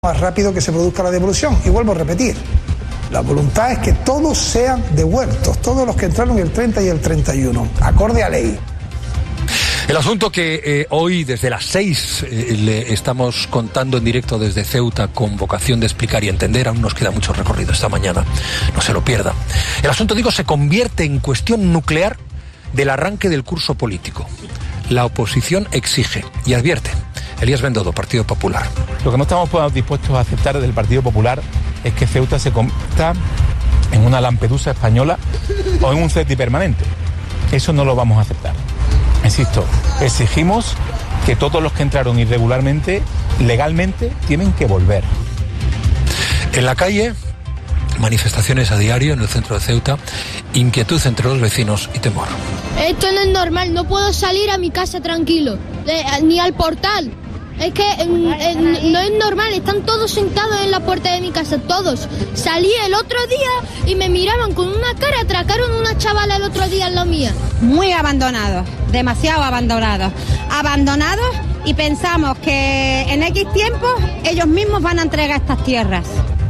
más rápido que se produzca la devolución. Y vuelvo a repetir, la voluntad es que todos sean devueltos, todos los que entraron el 30 y el 31, acorde a ley. El asunto que hoy desde las 6 le estamos contando en directo desde Ceuta con vocación de explicar y entender, aún nos queda mucho recorrido esta mañana, no se lo pierda. El asunto, digo, se convierte en cuestión nuclear del arranque del curso político. La oposición exige y advierte. Elías Bendodo, Partido Popular. Lo que no estamos dispuestos a aceptar del Partido Popular es que Ceuta se convierta en una Lampedusa española o en un CETI permanente. Eso no lo vamos a aceptar. Insisto, exigimos que todos los que entraron irregularmente, legalmente, tienen que volver. En la calle, manifestaciones a diario en el centro de Ceuta, inquietud entre los vecinos y temor. Esto no es normal, no puedo salir a mi casa tranquilo, ni al portal. Es que no es normal, están todos sentados en la puerta de mi casa, todos. Salí el otro día y me miraban con una cara, atracaron una chavala el otro día en la mía. Muy abandonados, demasiado abandonados. Abandonados y pensamos que en X tiempo ellos mismos van a entregar estas tierras.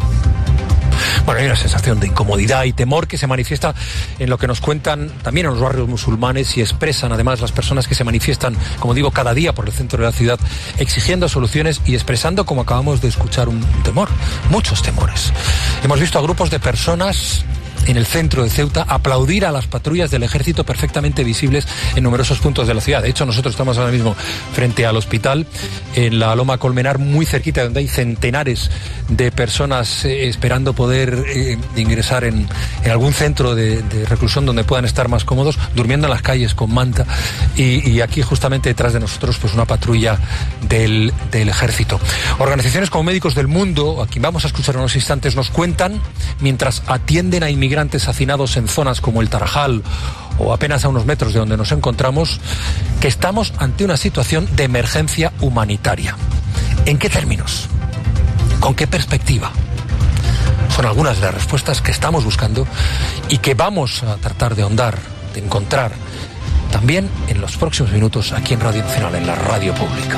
Bueno, hay una sensación de incomodidad y temor que se manifiesta en lo que nos cuentan también en los barrios musulmanes y expresan además las personas que se manifiestan, como digo, cada día por el centro de la ciudad, exigiendo soluciones y expresando, como acabamos de escuchar, un temor, muchos temores. Hemos visto a grupos de personas en el centro de Ceuta aplaudir a las patrullas del ejército perfectamente visibles en numerosos puntos de la ciudad. De hecho, nosotros estamos ahora mismo frente al hospital, en la Loma Colmenar, muy cerquita, donde hay centenares de personas esperando poder ingresar en algún centro de reclusión donde puedan estar más cómodos, durmiendo en las calles con manta. Y aquí, justamente detrás de nosotros, pues una patrulla del ejército. Organizaciones como Médicos del Mundo, a quien vamos a escuchar en unos instantes, nos cuentan, mientras atienden a inmigrantes hacinados en zonas como el Tarajal o apenas a unos metros de donde nos encontramos, que estamos ante una situación de emergencia humanitaria. ¿En qué términos? ¿Con qué perspectiva? Son algunas de las respuestas que estamos buscando y que vamos a tratar de ahondar, de encontrar también en los próximos minutos aquí en Radio Nacional, en la radio pública.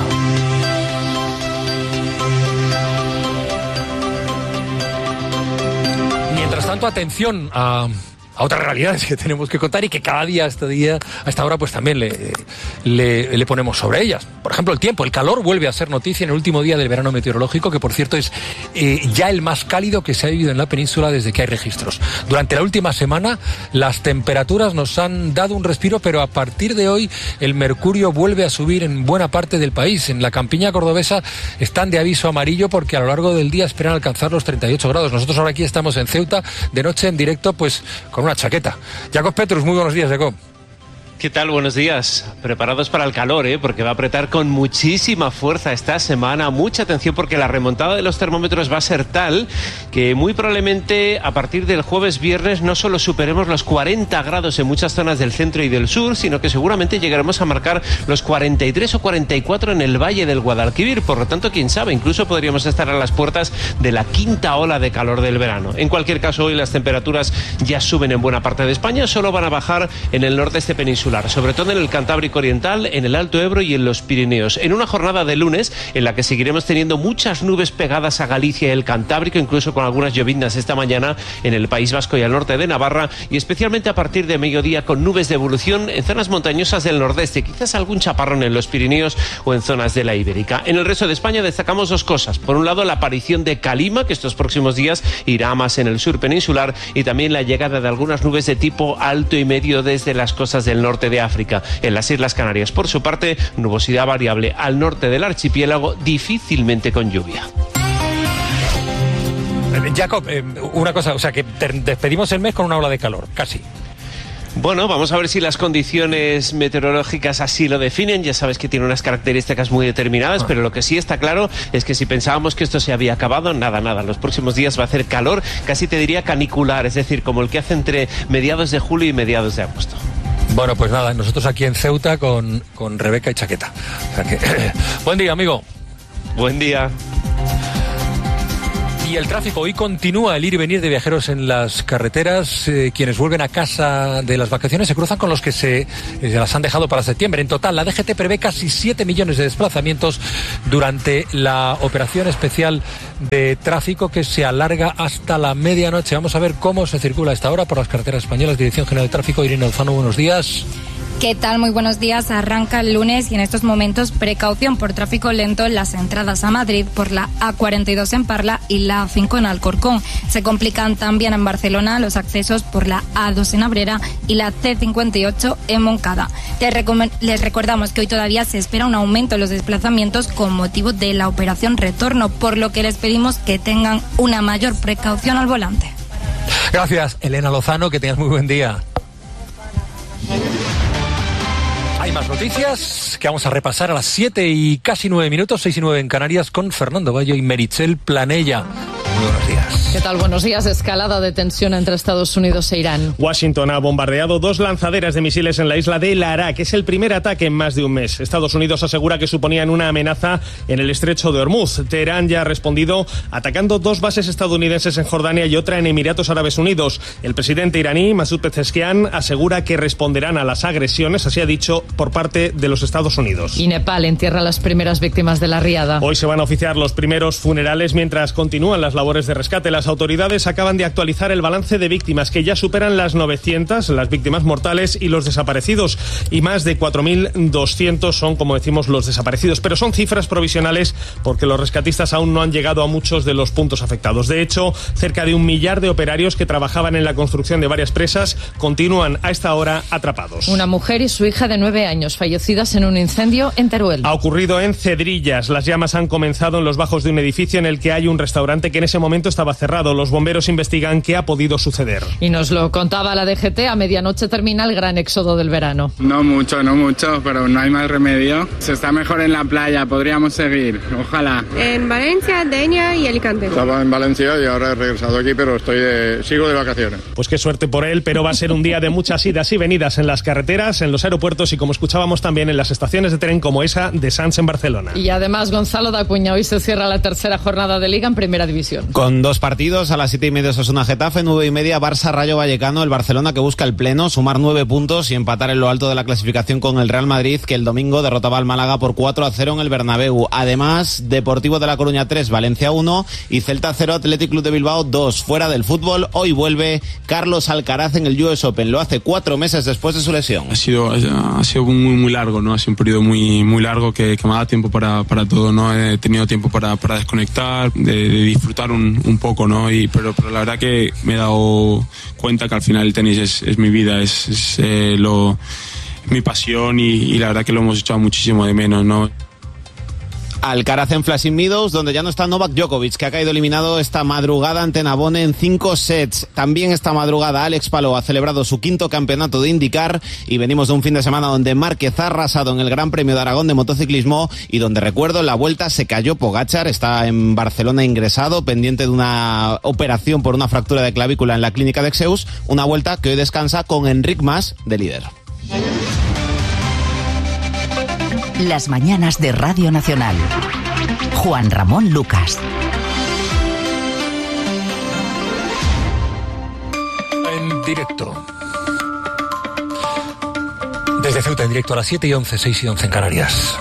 Mientras tanto, atención a otras realidades que tenemos que contar y que cada día, a esta hora, pues también le ponemos sobre ellas. Por ejemplo, el tiempo, el calor vuelve a ser noticia en el último día del verano meteorológico, que por cierto es ya el más cálido que se ha vivido en la península desde que hay registros. Durante la última semana las temperaturas nos han dado un respiro, pero a partir de hoy el mercurio vuelve a subir en buena parte del país. En la campiña cordobesa están de aviso amarillo porque a lo largo del día esperan alcanzar los 38 grados. Nosotros ahora aquí estamos en Ceuta, de noche en directo, pues con una chaqueta. Jacob Petrus, muy buenos días, Jacob. ¿Qué tal? Buenos días. Preparados para el calor, porque va a apretar con muchísima fuerza esta semana. Mucha atención porque la remontada de los termómetros va a ser tal que muy probablemente a partir del jueves-viernes no solo superemos los 40 grados en muchas zonas del centro y del sur, sino que seguramente llegaremos a marcar los 43 o 44 en el Valle del Guadalquivir. Por lo tanto, quién sabe, incluso podríamos estar a las puertas de la quinta ola de calor del verano. En cualquier caso, hoy las temperaturas ya suben en buena parte de España, solo van a bajar en el nordeste peninsular, sobre todo en el Cantábrico Oriental, en el Alto Ebro y en los Pirineos. En una jornada de lunes en la que seguiremos teniendo muchas nubes pegadas a Galicia y el Cantábrico, incluso con algunas lloviznas esta mañana en el País Vasco y al norte de Navarra, y especialmente a partir de mediodía con nubes de evolución en zonas montañosas del nordeste, quizás algún chaparrón en los Pirineos o en zonas de la Ibérica. En el resto de España destacamos dos cosas. Por un lado, la aparición de calima, que estos próximos días irá más en el sur peninsular, y también la llegada de algunas nubes de tipo alto y medio desde las costas del norte de África. En las Islas Canarias, por su parte, nubosidad variable al norte del archipiélago, difícilmente con lluvia. Jacob, una cosa, o sea que despedimos el mes con una ola de calor, casi. Bueno, vamos a ver si las condiciones meteorológicas así lo definen. Ya sabes que tiene unas características muy determinadas, pero lo que sí está claro es que si pensábamos que esto se había acabado, nada. Los próximos días va a hacer calor, casi te diría canicular, es decir, como el que hace entre mediados de julio y mediados de agosto. Bueno, pues nada, nosotros aquí en Ceuta con Rebeca y chaqueta. O sea que, buen día, amigo. Buen día. Y el tráfico hoy continúa, el ir y venir de viajeros en las carreteras. Quienes vuelven a casa de las vacaciones se cruzan con los que se las han dejado para septiembre. En total, la DGT prevé casi 7 millones de desplazamientos durante la operación especial de tráfico que se alarga hasta la medianoche. Vamos a ver cómo se circula a esta hora por las carreteras españolas. Dirección General de Tráfico, Irene Lozano, buenos días. ¿Qué tal? Muy buenos días. Arranca el lunes y en estos momentos precaución por tráfico lento en las entradas a Madrid por la A42 en Parla y la A5 en Alcorcón. Se complican también en Barcelona los accesos por la A2 en Abrera y la C58 en Moncada. Les recordamos que hoy todavía se espera un aumento en los desplazamientos con motivo de la operación Retorno, por lo que les pedimos que tengan una mayor precaución al volante. Gracias, Elena Lozano, que tengas muy buen día. Hay más noticias que vamos a repasar a las 7 y casi 9 minutos, 6 y 9 en Canarias, con Fernando Bayo y Meritxell Planella. Muy buenos días. ¿Qué tal? Buenos días. Escalada de tensión entre Estados Unidos e Irán. Washington ha bombardeado 2 lanzaderas de misiles en la isla de Larak. Es el primer ataque en más de un mes. Estados Unidos asegura que suponían una amenaza en el estrecho de Hormuz. Teherán ya ha respondido atacando 2 bases estadounidenses en Jordania y otra en Emiratos Árabes Unidos. El presidente iraní, Masoud Pezeshkian, asegura que responderán a las agresiones, así ha dicho, por parte de los Estados Unidos. Y Nepal entierra las primeras víctimas de la riada. Hoy se van a oficiar los primeros funerales mientras continúan las labores de rescate. Las autoridades acaban de actualizar el balance de víctimas, que ya superan las 900, las víctimas mortales y los desaparecidos, y más de 4.200 son, como decimos, los desaparecidos. Pero son cifras provisionales porque los rescatistas aún no han llegado a muchos de los puntos afectados. De hecho, cerca de 1 millar de operarios que trabajaban en la construcción de varias presas continúan a esta hora atrapados. Una mujer y su hija de 9 años fallecidas en un incendio en Teruel. Ha ocurrido en Cedrillas. Las llamas han comenzado en los bajos de un edificio en el que hay un restaurante que en ese momento estaba cerrado. Los bomberos investigan qué ha podido suceder. Y nos lo contaba la DGT, a medianoche termina el gran éxodo del verano. No mucho, pero no hay más remedio. Se está mejor en la playa, podríamos seguir, ojalá. En Valencia, Denia y Alicante. Estaba en Valencia y ahora he regresado aquí, pero sigo de vacaciones. Pues qué suerte por él, pero va a ser un día de muchas idas y venidas en las carreteras, en los aeropuertos y, como escuchábamos también, en las estaciones de tren como esa de Sants en Barcelona. Y además, Gonzalo Dacuña, hoy se cierra la tercera jornada de Liga en Primera División. Con 2 partidos, a las 7:30 Osasuna Getafe, 9:30 Barça Rayo Vallecano, el Barcelona que busca el pleno, sumar 9 puntos y empatar en lo alto de la clasificación con el Real Madrid, que el domingo derrotaba al Málaga por 4-0 en el Bernabéu. Además, Deportivo de La Coruña 3, Valencia 1 y Celta 0, Athletic Club de Bilbao 2. Fuera del fútbol, hoy vuelve Carlos Alcaraz en el US Open. Lo hace 4 meses después de su lesión. Ha sido muy largo, ¿no? Ha sido un periodo muy largo que me ha dado tiempo para todo, ¿no? He tenido tiempo para desconectar, de disfrutar un poco, ¿no? Pero la verdad que me he dado cuenta que al final el tenis es mi vida, es mi pasión y la verdad que lo hemos echado muchísimo de menos, ¿no? Alcaraz en Flushing Meadows, donde ya no está Novak Djokovic, que ha caído eliminado esta madrugada ante Nabone en 5 sets. También esta madrugada Alex Palou ha celebrado su 5º campeonato de IndyCar y venimos de un fin de semana donde Márquez ha arrasado en el Gran Premio de Aragón de motociclismo y donde, recuerdo, en la vuelta se cayó Pogačar, está en Barcelona ingresado, pendiente de una operación por una fractura de clavícula en la clínica de Exeus, una vuelta que hoy descansa con Enric Mas de líder. Las mañanas de Radio Nacional. Juan Ramón Lucas. En directo. Desde Ceuta en directo a las 7:11, 6:11 en Canarias.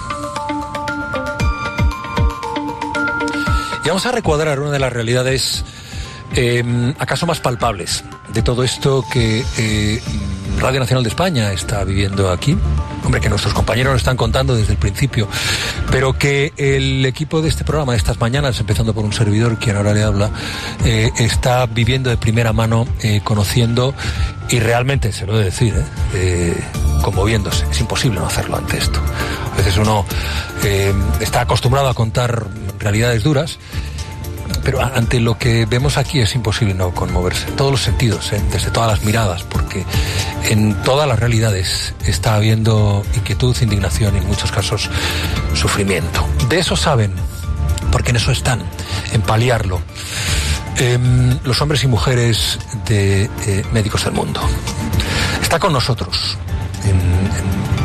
Y vamos a recuadrar una de las realidades acaso más palpables de todo esto que Radio Nacional de España está viviendo aquí. Hombre, que nuestros compañeros lo están contando desde el principio, pero que el equipo de este programa, de estas mañanas, empezando por un servidor, quien ahora le habla, está viviendo de primera mano, conociendo, y realmente, se lo he de decir, conmoviéndose. Es imposible no hacerlo ante esto. A veces uno está acostumbrado a contar realidades duras, pero ante lo que vemos aquí es imposible no conmoverse, en todos los sentidos, desde todas las miradas, porque en todas las realidades está habiendo inquietud, indignación y en muchos casos sufrimiento. De eso saben, porque en eso están, en paliarlo, los hombres y mujeres de Médicos del Mundo. Está con nosotros en esta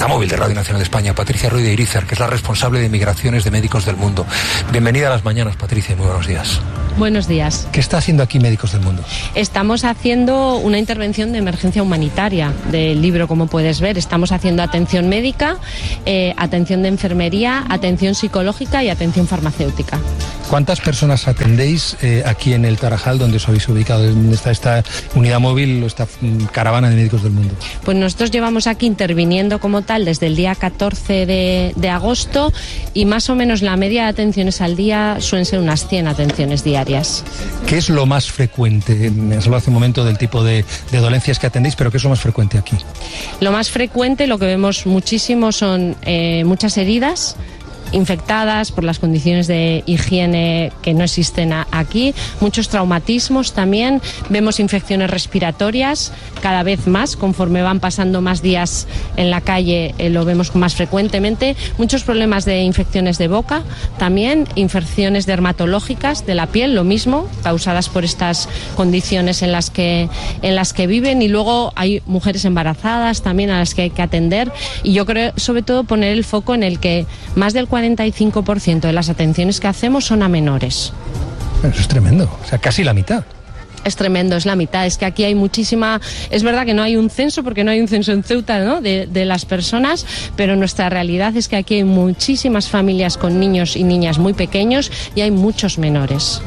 portamóvil de Radio Nacional de España, Patricia Ruiz de Irizar, que es la responsable de migraciones de Médicos del Mundo. Bienvenida a Las Mañanas, Patricia, y muy buenos días. Buenos días. ¿Qué está haciendo aquí Médicos del Mundo? Estamos haciendo una intervención de emergencia humanitaria del libro, como puedes ver. Estamos haciendo atención médica, atención de enfermería, atención psicológica y atención farmacéutica. ¿Cuántas personas atendéis aquí en el Tarajal, donde os habéis ubicado? ¿Dónde está esta unidad móvil o esta caravana de Médicos del Mundo? Pues nosotros llevamos aquí interviniendo como tal desde el día 14 de agosto y más o menos la media de atenciones al día suelen ser unas 100 atenciones diarias. ¿Qué es lo más frecuente? Me has hablado hace un momento del tipo de dolencias que atendéis, pero ¿qué es lo más frecuente aquí? Lo más frecuente, lo que vemos muchísimo son muchas heridas infectadas por las condiciones de higiene que no existen aquí, muchos traumatismos también, vemos infecciones respiratorias cada vez más, conforme van pasando más días en la calle lo vemos más frecuentemente, muchos problemas de infecciones de boca, también infecciones dermatológicas de la piel, lo mismo, causadas por estas condiciones en las que viven, y luego hay mujeres embarazadas también a las que hay que atender, y yo creo sobre todo poner el foco en el que más del 45% de las atenciones que hacemos son a menores. Eso es tremendo, o sea, casi la mitad. Es tremendo, es la mitad. Es que aquí hay muchísima... Es verdad que no hay un censo, porque no hay un censo en Ceuta, ¿no?, de las personas, pero nuestra realidad es que aquí hay muchísimas familias con niños y niñas muy pequeños y hay muchos menores.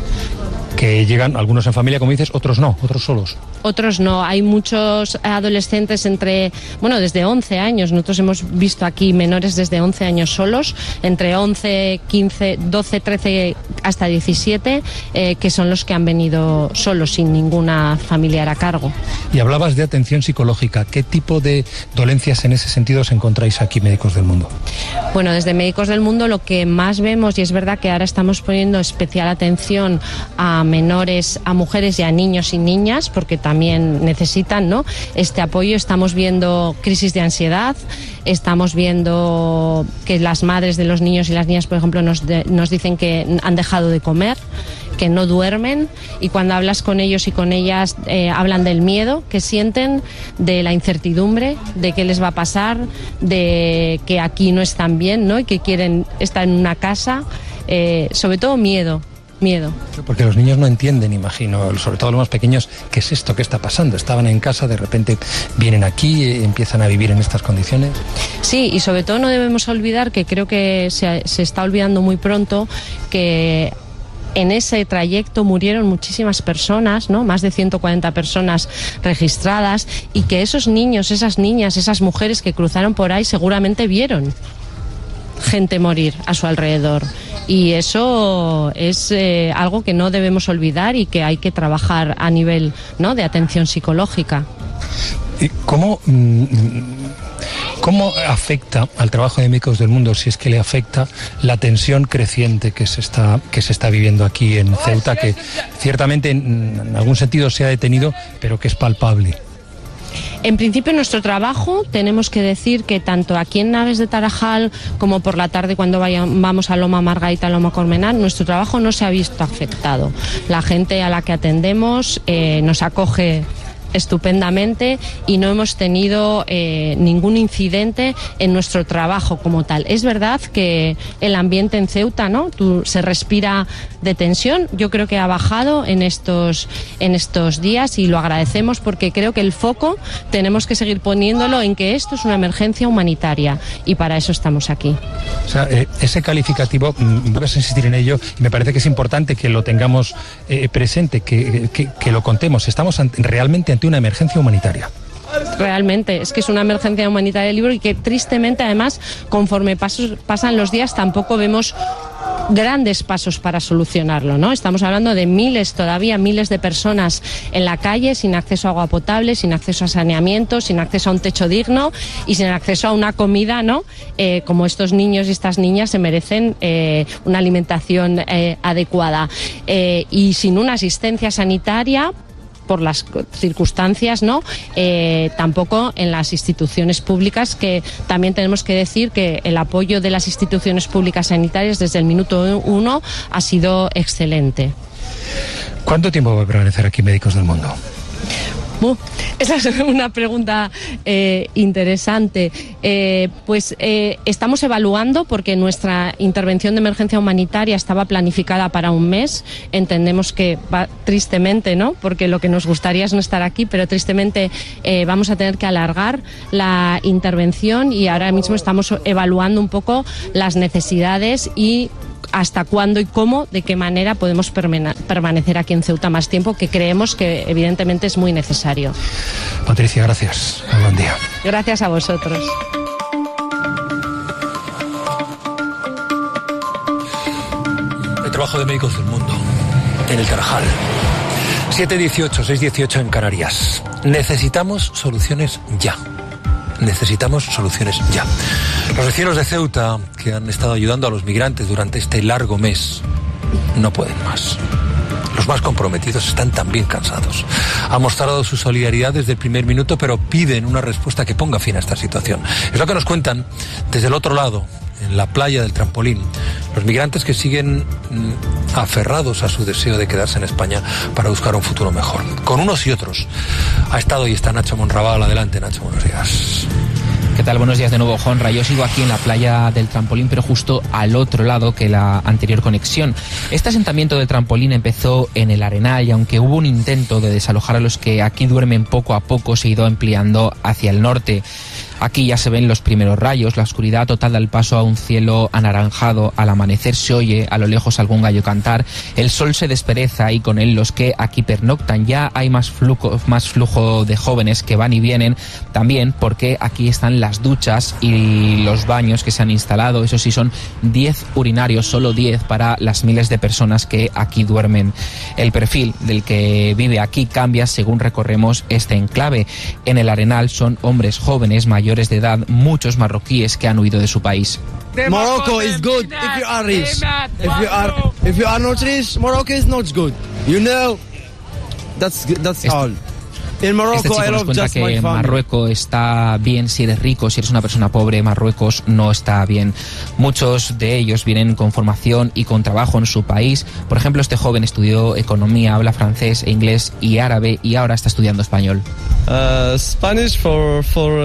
Que llegan algunos en familia, como dices, otros no, otros solos. Otros no, hay muchos adolescentes desde 11 años, nosotros hemos visto aquí menores desde 11 años solos, entre 11, 15, 12, 13 hasta 17, que son los que han venido solos, sin ninguna familiar a cargo. Y hablabas de atención psicológica, ¿qué tipo de dolencias en ese sentido os encontráis aquí, Médicos del Mundo? Bueno, desde Médicos del Mundo lo que más vemos, y es verdad que ahora estamos poniendo especial atención a menores, a mujeres y a niños y niñas, porque también necesitan, ¿no?, este apoyo. Estamos viendo crisis de ansiedad, estamos viendo que las madres de los niños y las niñas, por ejemplo, nos dicen que han dejado de comer, que no duermen, y cuando hablas con ellos y con ellas hablan del miedo que sienten, de la incertidumbre, de qué les va a pasar, de que aquí no están bien, ¿no?, y que quieren estar en una casa, sobre todo miedo. Porque los niños no entienden, imagino, sobre todo los más pequeños, qué es esto, qué está pasando. Estaban en casa, de repente vienen aquí, empiezan a vivir en estas condiciones. Sí, y sobre todo no debemos olvidar, que creo que se está olvidando muy pronto, que en ese trayecto murieron muchísimas personas, ¿no?, más de 140 personas registradas, y que esos niños, esas niñas, esas mujeres que cruzaron por ahí seguramente vieron gente morir a su alrededor, y eso es algo que no debemos olvidar y que hay que trabajar a nivel, ¿no?, de atención psicológica. ¿Y cómo afecta al trabajo de Médicos del Mundo, si es que le afecta, la tensión creciente que se está viviendo aquí en Ceuta, que ciertamente en algún sentido se ha detenido, pero que es palpable? En principio, nuestro trabajo, tenemos que decir que tanto aquí en Naves de Tarajal como por la tarde cuando vamos a Loma Margarita, Loma Colmenar, nuestro trabajo no se ha visto afectado. La gente a la que atendemos nos acoge estupendamente y no hemos tenido ningún incidente en nuestro trabajo como tal. Es verdad que el ambiente en Ceuta, ¿no?, se respira de tensión. Yo creo que ha bajado en estos días y lo agradecemos, porque creo que el foco tenemos que seguir poniéndolo en que esto es una emergencia humanitaria y para eso estamos aquí. O sea, ese calificativo, vas a insistir en ello, y me parece que es importante que lo tengamos presente, que lo contemos. Estamos realmente ante una emergencia humanitaria. Realmente, es que es una emergencia humanitaria del libro, y que tristemente, además, conforme pasan los días, tampoco vemos grandes pasos para solucionarlo, ¿no? Estamos hablando de miles de personas en la calle, sin acceso a agua potable, sin acceso a saneamiento, sin acceso a un techo digno y sin acceso a una comida, ¿no? Como estos niños y estas niñas se merecen una alimentación adecuada, y sin una asistencia sanitaria por las circunstancias, ¿no? Tampoco en las instituciones públicas, que también tenemos que decir que el apoyo de las instituciones públicas sanitarias desde el minuto 1 ha sido excelente. ¿Cuánto tiempo va a permanecer aquí Médicos del Mundo? Esa es una pregunta interesante. Estamos evaluando, porque nuestra intervención de emergencia humanitaria estaba planificada para un mes. Entendemos que va tristemente, ¿no? Porque lo que nos gustaría es no estar aquí, pero tristemente vamos a tener que alargar la intervención, y ahora mismo estamos evaluando un poco las necesidades y hasta cuándo y cómo, de qué manera podemos permanecer aquí en Ceuta más tiempo, que creemos que evidentemente es muy necesario. Patricia, gracias. Buen día. Gracias a vosotros. El trabajo de Médicos del Mundo en el Tarajal. 7:18, 6:18 en Canarias. Necesitamos soluciones ya. Necesitamos soluciones ya. Los vecinos de Ceuta, que han estado ayudando a los migrantes durante este largo mes, no pueden más. Los más comprometidos están también cansados. Han mostrado su solidaridad desde el primer minuto, pero piden una respuesta que ponga fin a esta situación. Es lo que nos cuentan desde el otro lado, en la playa del Trampolín, los migrantes que siguen aferrados a su deseo de quedarse en España para buscar un futuro mejor. Con unos y otros ha estado y está Nacho Monraval. Adelante, Nacho, buenos días. ¿Qué tal? Buenos días de nuevo, Jonra. Yo sigo aquí en la playa del Trampolín, pero justo al otro lado que la anterior conexión. Este asentamiento del Trampolín empezó en el Arenal, y aunque hubo un intento de desalojar a los que aquí duermen, poco a poco se ha ido ampliando hacia el norte. Aquí ya se ven los primeros rayos, la oscuridad total da el paso a un cielo anaranjado. Al amanecer se oye a lo lejos algún gallo cantar. El sol se despereza y con él los que aquí pernoctan. Ya hay más flujo de jóvenes que van y vienen, también porque aquí están las duchas y los baños que se han instalado. Eso sí, son 10 urinarios, solo 10 para las miles de personas que aquí duermen. El perfil del que vive aquí cambia según recorremos este enclave. En el Arenal son hombres jóvenes, mayores de edad, muchos marroquíes que han huido de su país. Morocco is good if you are rich. If you are not rich, Morocco is not good. You know, that's all. In Morocco, este chico nos cuenta que en Marruecos está bien si eres rico, si eres una persona pobre, Marruecos no está bien. Muchos de ellos vienen con formación y con trabajo en su país. Por ejemplo, este joven estudió economía, habla francés, inglés y árabe, y ahora está estudiando español. Spanish for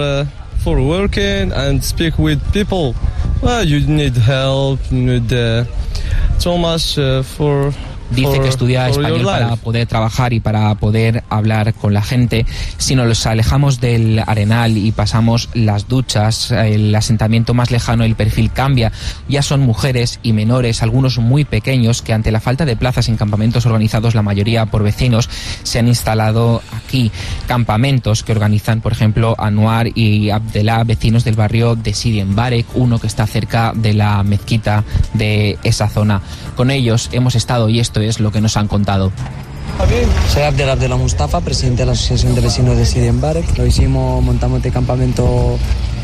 working and speak with people. You need help, you need so much for... Dice que estudia español para poder trabajar y para poder hablar con la gente. Si nos alejamos del Arenal y pasamos las duchas, el asentamiento más lejano, el perfil cambia. Ya son mujeres y menores, algunos muy pequeños, que ante la falta de plazas en campamentos organizados, la mayoría por vecinos, se han instalado aquí. Campamentos que organizan, por ejemplo, Anuar y Abdelá, vecinos del barrio de Sidi Mbarek, uno que está cerca de la mezquita de esa zona. Con ellos hemos estado, y esto es lo que nos han contado. Soy Abdelá Mustafa, presidente de la Asociación de Vecinos de Sidi Mbarek. Montamos este campamento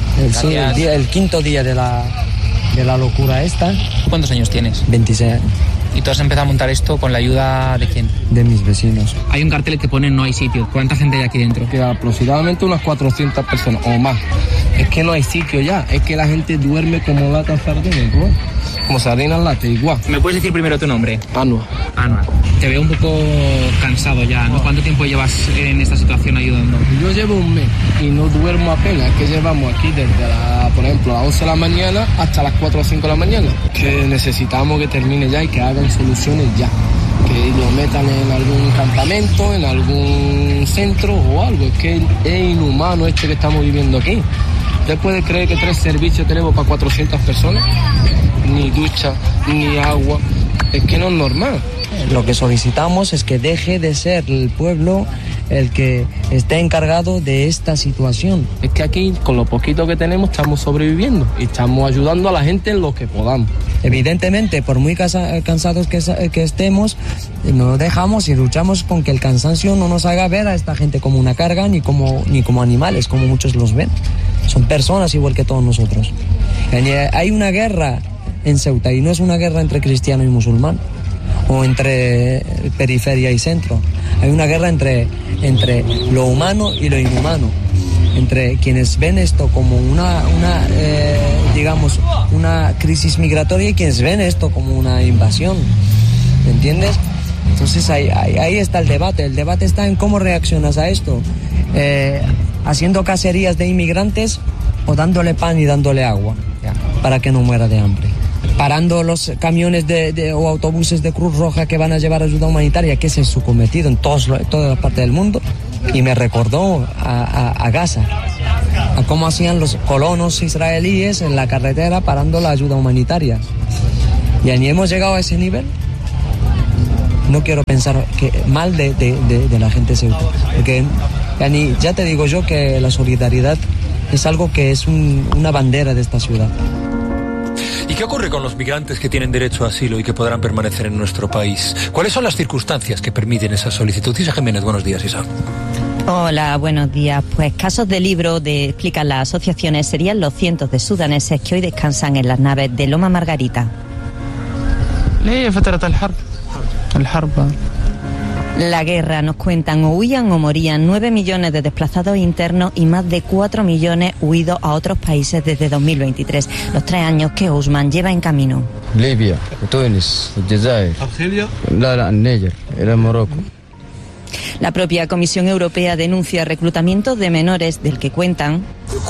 el quinto día de la locura esta. ¿Cuántos años tienes? 26 años. ¿Y tú has empezado a montar esto con la ayuda de quién? De mis vecinos. Hay un cartel que pone no hay sitio. ¿Cuánta gente hay aquí dentro? Que aproximadamente unas 400 personas o más. Es que no hay sitio ya, es que la gente duerme como lata sardina, ¿no? Como sardina en lata, igual. ¿Me puedes decir primero tu nombre? Anuar. Te veo un poco cansado ya, ¿no? ¿Cuánto tiempo llevas en esta situación ayudando? Yo llevo un mes y no duermo apenas. Es que llevamos aquí desde, por ejemplo, a las 11 de la mañana hasta las 4 o 5 de la mañana. Que necesitamos que termine ya y que hagan soluciones ya. Que lo metan en algún campamento, en algún centro o algo. Es que es inhumano esto que estamos viviendo aquí. ¿Usted puede creer que 3 servicios tenemos para 400 personas? Ni ducha, ni agua. Es que no es normal. Lo que solicitamos es que deje de ser el pueblo el que esté encargado de esta situación. Es que aquí, con lo poquito que tenemos, estamos sobreviviendo y estamos ayudando a la gente en lo que podamos. Evidentemente, por muy cansados que estemos, nos dejamos y luchamos con que el cansancio no nos haga ver a esta gente como una carga ni como animales, como muchos los ven. Son personas igual que todos nosotros. Hay una guerra en Ceuta y no es una guerra entre cristiano y musulmán o entre periferia y centro. Hay una guerra entre lo humano y lo inhumano, entre quienes ven esto como una crisis migratoria y quienes ven esto como una invasión, ¿me entiendes? Entonces ahí está el debate. El debate está en cómo reaccionas a esto. Haciendo cacerías de inmigrantes o dándole pan y dándole agua para que no muera de hambre. Parando los camiones o autobuses de Cruz Roja que van a llevar ayuda humanitaria, que ese es su cometido en todas las partes del mundo. Y me recordó a Gaza, a cómo hacían los colonos israelíes en la carretera parando la ayuda humanitaria. Y ni hemos llegado a ese nivel. No quiero pensar mal de la gente de Ceuta, porque ya te digo yo que la solidaridad es algo que es una bandera de esta ciudad. ¿Y qué ocurre con los migrantes que tienen derecho a asilo y que podrán permanecer en nuestro país? ¿Cuáles son las circunstancias que permiten esa solicitud? Isa Jiménez, buenos días, Isa. Hola, buenos días. Pues casos de libro explican las asociaciones serían los cientos de sudaneses que hoy descansan en las naves de Loma Margarita. La guerra, nos cuentan, o huían o morían 9 millones de desplazados internos y más de 4 millones huidos a otros países desde 2023, los 3 años que Ousmane lleva en camino. Libia, Túnez, Algeria, Argelia, Níger, era Morocco. La propia Comisión Europea denuncia reclutamiento de menores del que cuentan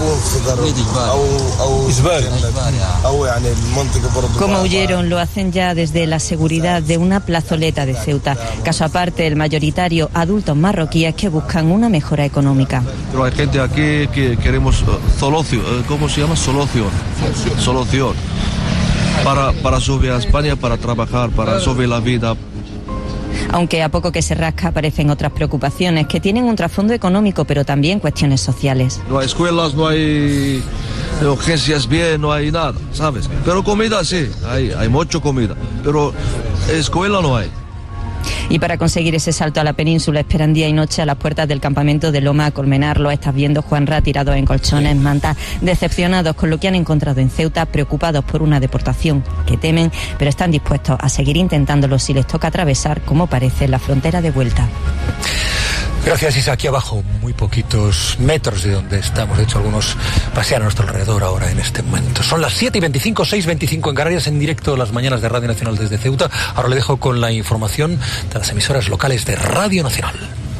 como huyeron, lo hacen ya desde la seguridad de una plazoleta de Ceuta. Caso aparte, el mayoritario adultos marroquíes que buscan una mejora económica. Pero hay gente aquí que queremos solución, ¿cómo se llama? Solución para subir a España, para trabajar, para subir la vida. Aunque a poco que se rasca aparecen otras preocupaciones que tienen un trasfondo económico, pero también cuestiones sociales. No hay escuelas, no hay urgencias bien, no hay nada, ¿sabes? Pero comida sí, hay mucha comida, pero escuela no hay. Y para conseguir ese salto a la península esperan día y noche a las puertas del campamento de Loma Colmenar. Lo estás viendo, Juanra, tirados en colchones, mantas, decepcionados con lo que han encontrado en Ceuta, preocupados por una deportación que temen, pero están dispuestos a seguir intentándolo si les toca atravesar, como parece, la frontera de vuelta. Gracias, Isa. Aquí abajo, muy poquitos metros de donde estamos. De hecho, algunos pasean a nuestro alrededor ahora en este momento. Son las 7:25, 6:25 en Canarias, en directo las mañanas de Radio Nacional desde Ceuta. Ahora le dejo con la información de las emisoras locales de Radio Nacional.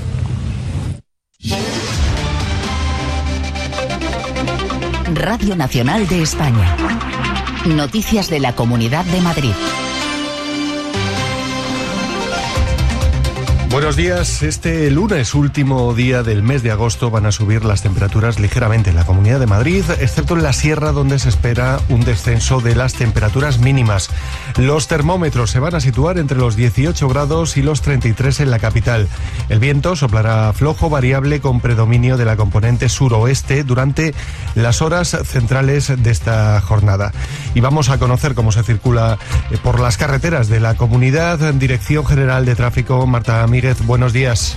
Radio Nacional de España. Noticias de la Comunidad de Madrid. Buenos días. Este lunes, último día del mes de agosto, van a subir las temperaturas ligeramente en la Comunidad de Madrid, excepto en la sierra, donde se espera un descenso de las temperaturas mínimas. Los termómetros se van a situar entre los 18 grados y los 33 en la capital. El viento soplará flojo, variable, con predominio de la componente suroeste durante las horas centrales de esta jornada. Y vamos a conocer cómo se circula por las carreteras de la comunidad. Dirección General de Tráfico, Marta Míguez, buenos días.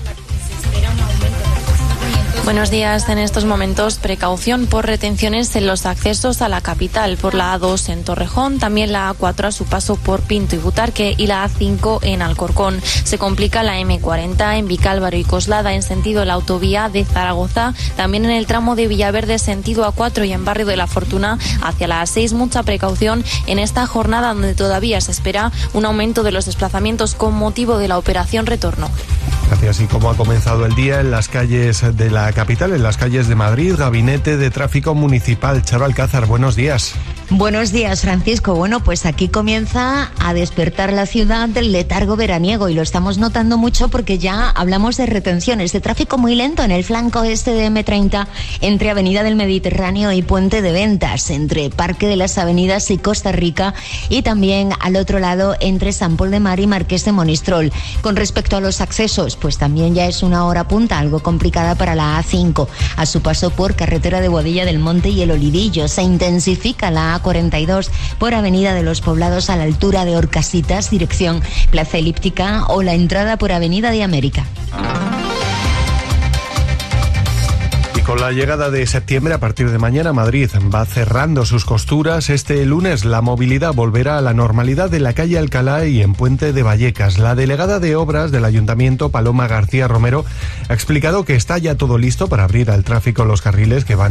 Buenos días. En estos momentos, precaución por retenciones en los accesos a la capital, por la A2 en Torrejón, también la A4 a su paso por Pinto y Butarque y la A5 en Alcorcón. Se complica la M40 en Vicálvaro y Coslada en sentido la autovía de Zaragoza, también en el tramo de Villaverde sentido A4 y en Barrio de la Fortuna hacia la A6. Mucha precaución en esta jornada donde todavía se espera un aumento de los desplazamientos con motivo de la operación Retorno. Gracias. Y cómo ha comenzado el día en las calles de la capital, en las calles de Madrid. Gabinete de Tráfico Municipal, Charo Alcázar, buenos días. Buenos días, Francisco. Bueno, pues aquí comienza a despertar la ciudad del letargo veraniego y lo estamos notando mucho porque ya hablamos de retenciones, de tráfico muy lento en el flanco este de M30 entre Avenida del Mediterráneo y Puente de Ventas, entre Parque de las Avenidas y Costa Rica y también al otro lado entre San Pol de Mar y Marqués de Monistrol. Con respecto a los accesos, pues también ya es una hora punta algo complicada para la A5. A su paso por Carretera de Boadilla del Monte y El Olivillo se intensifica la A42 por Avenida de los Poblados a la altura de Orcasitas, dirección Plaza Elíptica, o la entrada por Avenida de América. con la llegada de septiembre, a partir de mañana, Madrid va cerrando sus costuras. Este lunes la movilidad volverá a la normalidad en la calle Alcalá y en Puente de Vallecas. La delegada de Obras del Ayuntamiento, Paloma García Romero, ha explicado que está ya todo listo para abrir al tráfico los carriles que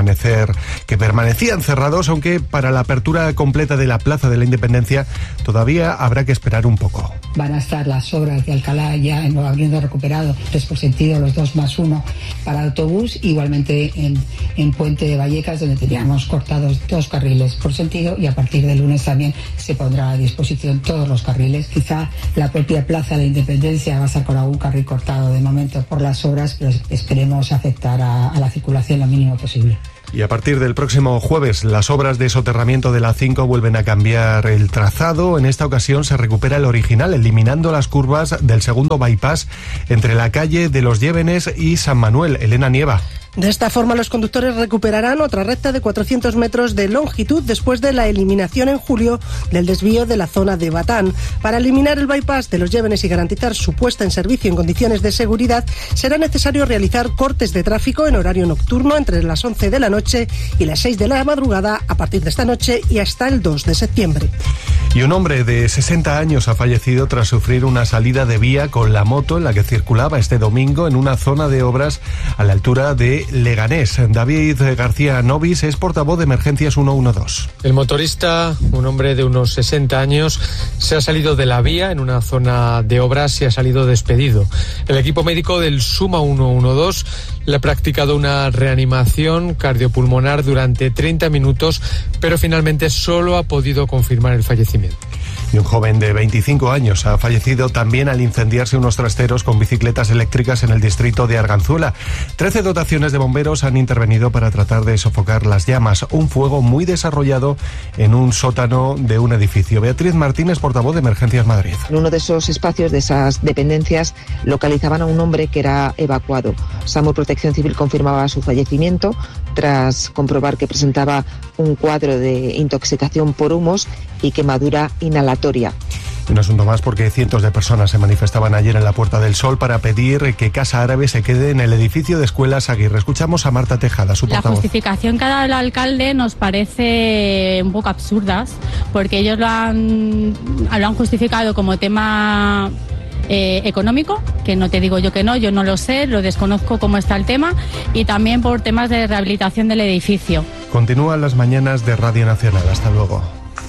permanecían cerrados, aunque para la apertura completa de la Plaza de la Independencia todavía habrá que esperar un poco. Van a estar las obras de Alcalá ya habiendo recuperado 3 por sentido, los 2+1 para autobús, igualmente en Puente de Vallecas, donde teníamos cortados 2 carriles por sentido, y a partir del lunes también se pondrá a disposición todos los carriles. Quizá la propia Plaza de la Independencia va a estar con algún carril cortado de momento por las obras, pero esperemos afectar a la circulación lo mínimo posible. Y a partir del próximo jueves, las obras de soterramiento de la A5 vuelven a cambiar el trazado. En esta ocasión se recupera el original, eliminando las curvas del segundo bypass entre la calle de los Llévenes y San Manuel. Elena Nieva. De esta forma, los conductores recuperarán otra recta de 400 metros de longitud después de la eliminación en julio del desvío de la zona de Batán. Para eliminar el bypass de los Llévenes y garantizar su puesta en servicio en condiciones de seguridad, será necesario realizar cortes de tráfico en horario nocturno entre las 11 de la noche y las 6 de la madrugada a partir de esta noche y hasta el 2 de septiembre. Y un hombre de 60 años ha fallecido tras sufrir una salida de vía con la moto en la que circulaba este domingo en una zona de obras a la altura de Leganés. David García Novis es portavoz de Emergencias 112. El motorista, un hombre de unos 60 años, se ha salido de la vía en una zona de obras y ha salido despedido. El equipo médico del Suma 112 le ha practicado una reanimación cardiopulmonar durante 30 minutos, pero finalmente solo ha podido confirmar el fallecimiento. Y un joven de 25 años ha fallecido también al incendiarse unos trasteros con bicicletas eléctricas en el distrito de Arganzuela. 13 dotaciones de bomberos han intervenido para tratar de sofocar las llamas. Un fuego muy desarrollado en un sótano de un edificio. Beatriz Martínez, portavoz de Emergencias Madrid. En uno de esos espacios, de esas dependencias, localizaban a un hombre que era evacuado. SAMUR Protección Civil confirmaba su fallecimiento tras comprobar que presentaba un cuadro de intoxicación por humos y quemadura inhalatoria. Un asunto más, porque cientos de personas se manifestaban ayer en la Puerta del Sol para pedir que Casa Árabe se quede en el edificio de Escuelas Aguirre. Escuchamos a Marta Tejada, su portavoz. La justificación que ha dado el alcalde nos parece un poco absurda, porque ellos lo han justificado como tema económico, que no te digo yo que no, yo no lo sé, lo desconozco cómo está el tema, y también por temas de rehabilitación del edificio. Continúan las mañanas de Radio Nacional. Hasta luego.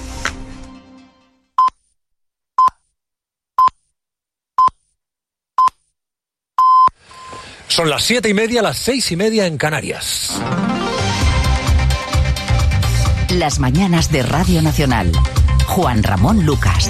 Son las 7:30, las 6:30 en Canarias. Las mañanas de Radio Nacional. Juan Ramón Lucas.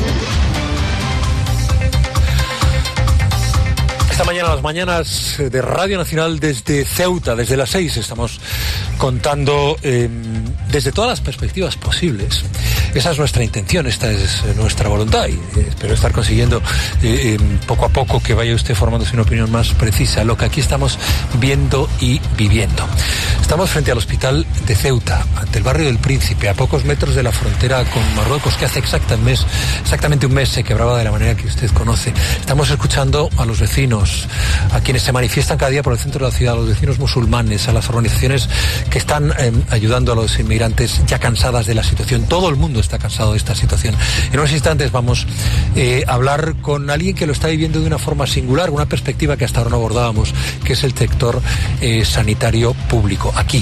Esta mañana, las mañanas de Radio Nacional desde Ceuta, desde las 6, estamos contando desde todas las perspectivas posibles. Esa es nuestra intención, esta es nuestra voluntad, y espero estar consiguiendo poco a poco que vaya usted formándose una opinión más precisa, lo que aquí estamos viendo y viviendo. Estamos frente al hospital de Ceuta, ante el barrio del Príncipe, a pocos metros de la frontera con Marruecos, que hace exactamente un mes se quebraba de la manera que usted conoce. Estamos escuchando a los vecinos, a quienes se manifiestan cada día por el centro de la ciudad, a los vecinos musulmanes, a las organizaciones que están ayudando a los inmigrantes ya cansadas de la situación. Todo el mundo está cansado de esta situación. En unos instantes vamos a hablar con alguien que lo está viviendo de una forma singular, una perspectiva que hasta ahora no abordábamos, que es el sector sanitario público, aquí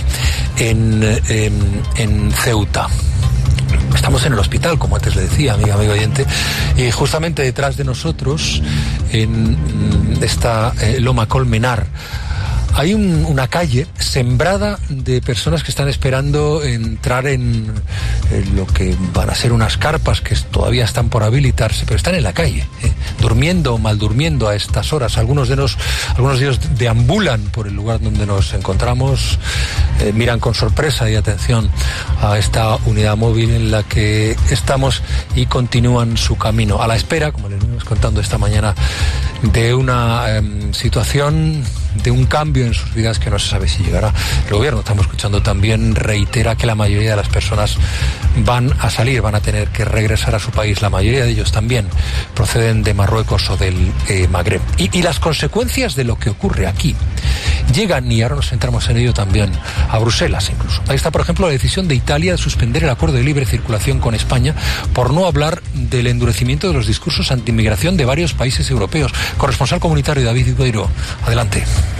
en Ceuta. Estamos en el hospital, como antes le decía, amigo oyente, y justamente detrás de nosotros, en esta Loma Colmenar, hay una calle sembrada de personas que están esperando entrar en lo que van a ser unas carpas que todavía están por habilitarse, pero están en la calle, durmiendo o mal durmiendo a estas horas. Algunos de ellos deambulan por el lugar donde nos encontramos, miran con sorpresa y atención a esta unidad móvil en la que estamos y continúan su camino a la espera, como les venimos contando esta mañana, de una situación, de un cambio en sus vidas que no se sabe si llegará. El gobierno, estamos escuchando también, reitera que la mayoría de las personas van a salir, van a tener que regresar a su país. La mayoría de ellos también proceden de Marruecos o del Magreb. Y las consecuencias de lo que ocurre aquí llegan, y ahora nos centramos en ello también, a Bruselas incluso. Ahí está, por ejemplo, la decisión de Italia de suspender el acuerdo de libre circulación con España, por no hablar del endurecimiento de los discursos anti-inmigración de varios países europeos. Corresponsal comunitario David Vidueiro, adelante.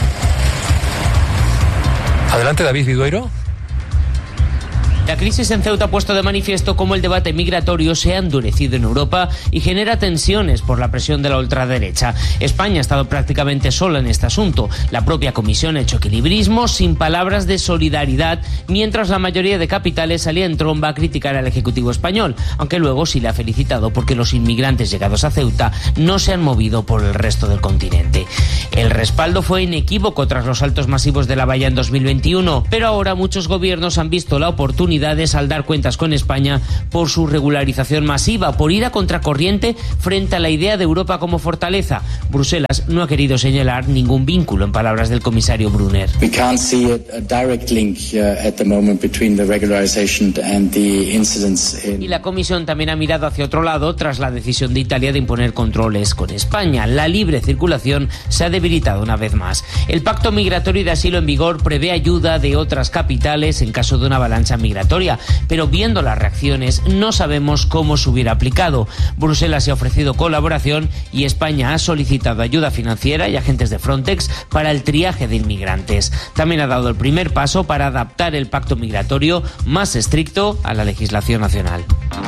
Adelante, David Vidueiro. La crisis en Ceuta ha puesto de manifiesto cómo el debate migratorio se ha endurecido en Europa y genera tensiones por la presión de la ultraderecha. España ha estado prácticamente sola en este asunto. La propia Comisión ha hecho equilibrismo sin palabras de solidaridad, mientras la mayoría de capitales salía en tromba a criticar al Ejecutivo español, aunque luego sí le ha felicitado porque los inmigrantes llegados a Ceuta no se han movido por el resto del continente. El respaldo fue inequívoco tras los saltos masivos de la valla en 2021, pero ahora muchos gobiernos han visto la oportunidad de saldar cuentas con España por su regularización masiva, por ir a contracorriente frente a la idea de Europa como fortaleza. Bruselas no ha querido señalar ningún vínculo, en palabras del comisario Brunner. We can't see a direct link at the moment between the regularization and the incidents in... Y la Comisión también ha mirado hacia otro lado tras la decisión de Italia de imponer controles con España. La libre circulación se ha debilitado una vez más. El pacto migratorio y de asilo en vigor prevé ayuda de otras capitales en caso de una avalancha migratoria, pero viendo las reacciones no sabemos cómo se hubiera aplicado. Bruselas se ha ofrecido colaboración y España ha solicitado ayuda financiera y agentes de Frontex para el triaje de inmigrantes. También ha dado el primer paso para adaptar el pacto migratorio más estricto a la legislación nacional.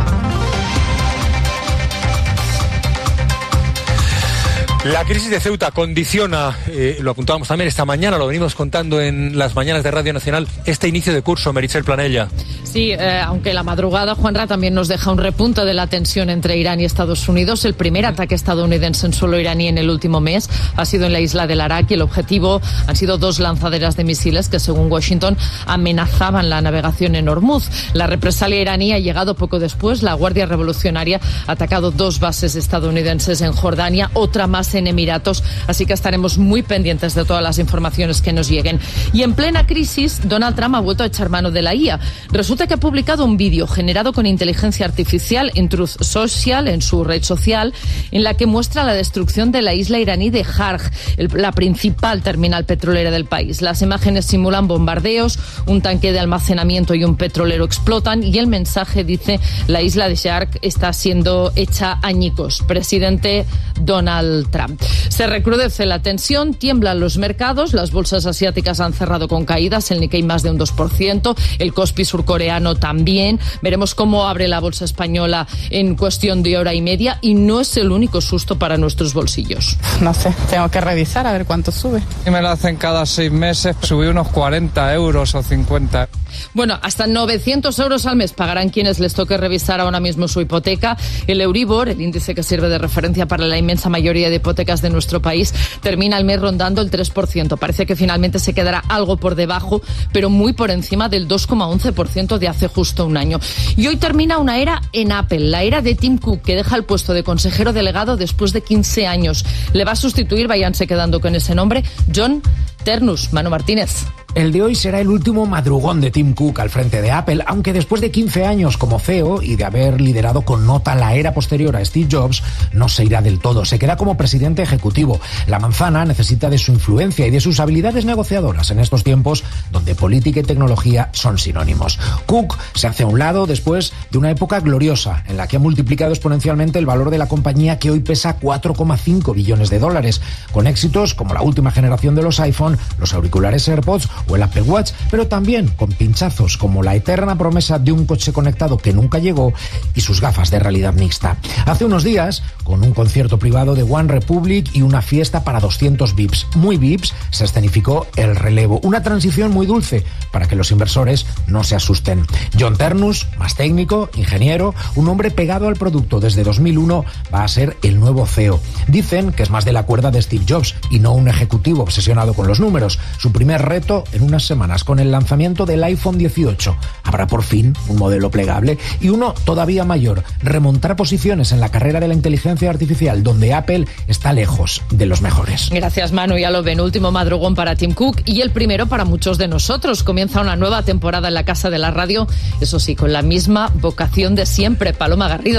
La crisis de Ceuta condiciona, lo apuntábamos también esta mañana, lo venimos contando en las mañanas de Radio Nacional, este inicio de curso, Meritxell Planella. Sí, aunque la madrugada, Juanra, también nos deja un repunte de la tensión entre Irán y Estados Unidos. El primer ataque estadounidense en suelo iraní en el último mes ha sido en la isla del Arak y el objetivo han sido 2 lanzaderas de misiles que, según Washington, amenazaban la navegación en Hormuz. La represalia iraní ha llegado poco después. La Guardia Revolucionaria ha atacado 2 bases estadounidenses en Jordania, otra más en Emiratos, así que estaremos muy pendientes de todas las informaciones que nos lleguen. Y en plena crisis, Donald Trump ha vuelto a echar mano de la IA. Resulta que ha publicado un vídeo generado con inteligencia artificial en Truth Social, en su red social, en la que muestra la destrucción de la isla iraní de Sharq, la principal terminal petrolera del país. Las imágenes simulan bombardeos, un tanque de almacenamiento y un petrolero explotan y el mensaje dice: la isla de Sharq está siendo hecha añicos. Presidente Donald Trump. Se recrudece la tensión, tiemblan los mercados, las bolsas asiáticas han cerrado con caídas, el Nikkei más de un 2%, el Kospi surcoreano también. Veremos cómo abre la bolsa española en cuestión de hora y media y no es el único susto para nuestros bolsillos. No sé, tengo que revisar a ver cuánto sube. Y me lo hacen cada 6 meses, subí unos 40 euros o 50. Bueno, hasta 900 euros al mes pagarán quienes les toque revisar ahora mismo su hipoteca. El Euribor, el índice que sirve de referencia para la inmensa mayoría de hipotecas de nuestro país, termina el mes rondando el 3%. Parece que finalmente se quedará algo por debajo, pero muy por encima del 2,11% de hace justo un año. Y hoy termina una era en Apple, la era de Tim Cook, que deja el puesto de consejero delegado después de 15 años. Le va a sustituir, váyanse quedando con ese nombre, John Ternus. Manu Martínez. El de hoy será el último madrugón de Tim Cook al frente de Apple, aunque después de 15 años como CEO y de haber liderado con nota la era posterior a Steve Jobs, no se irá del todo, se queda como presidente ejecutivo. La manzana necesita de su influencia y de sus habilidades negociadoras en estos tiempos donde política y tecnología son sinónimos. Cook se hace a un lado después de una época gloriosa en la que ha multiplicado exponencialmente el valor de la compañía, que hoy pesa 4,5 billones de dólares, con éxitos como la última generación de los iPhone, los auriculares AirPods o el Apple Watch, pero también con pinchazos como la eterna promesa de un coche conectado que nunca llegó y sus gafas de realidad mixta. Hace unos días, con un concierto privado de One Republic y una fiesta para 200 VIPs, muy VIPs, se escenificó el relevo, una transición muy dulce para que los inversores no se asusten. John Ternus, más técnico, ingeniero, un hombre pegado al producto desde 2001, va a ser el nuevo CEO. Dicen que es más de la cuerda de Steve Jobs y no un ejecutivo obsesionado con los números. Su primer reto en unas semanas con el lanzamiento del iPhone 18. Habrá por fin un modelo plegable y uno todavía mayor, remontar posiciones en la carrera de la inteligencia artificial, donde Apple está lejos de los mejores. Gracias, Manu. Ya lo ven, último madrugón para Tim Cook y el primero para muchos de nosotros. Comienza una nueva temporada en la Casa de la Radio, eso sí, con la misma vocación de siempre. Paloma Garrido.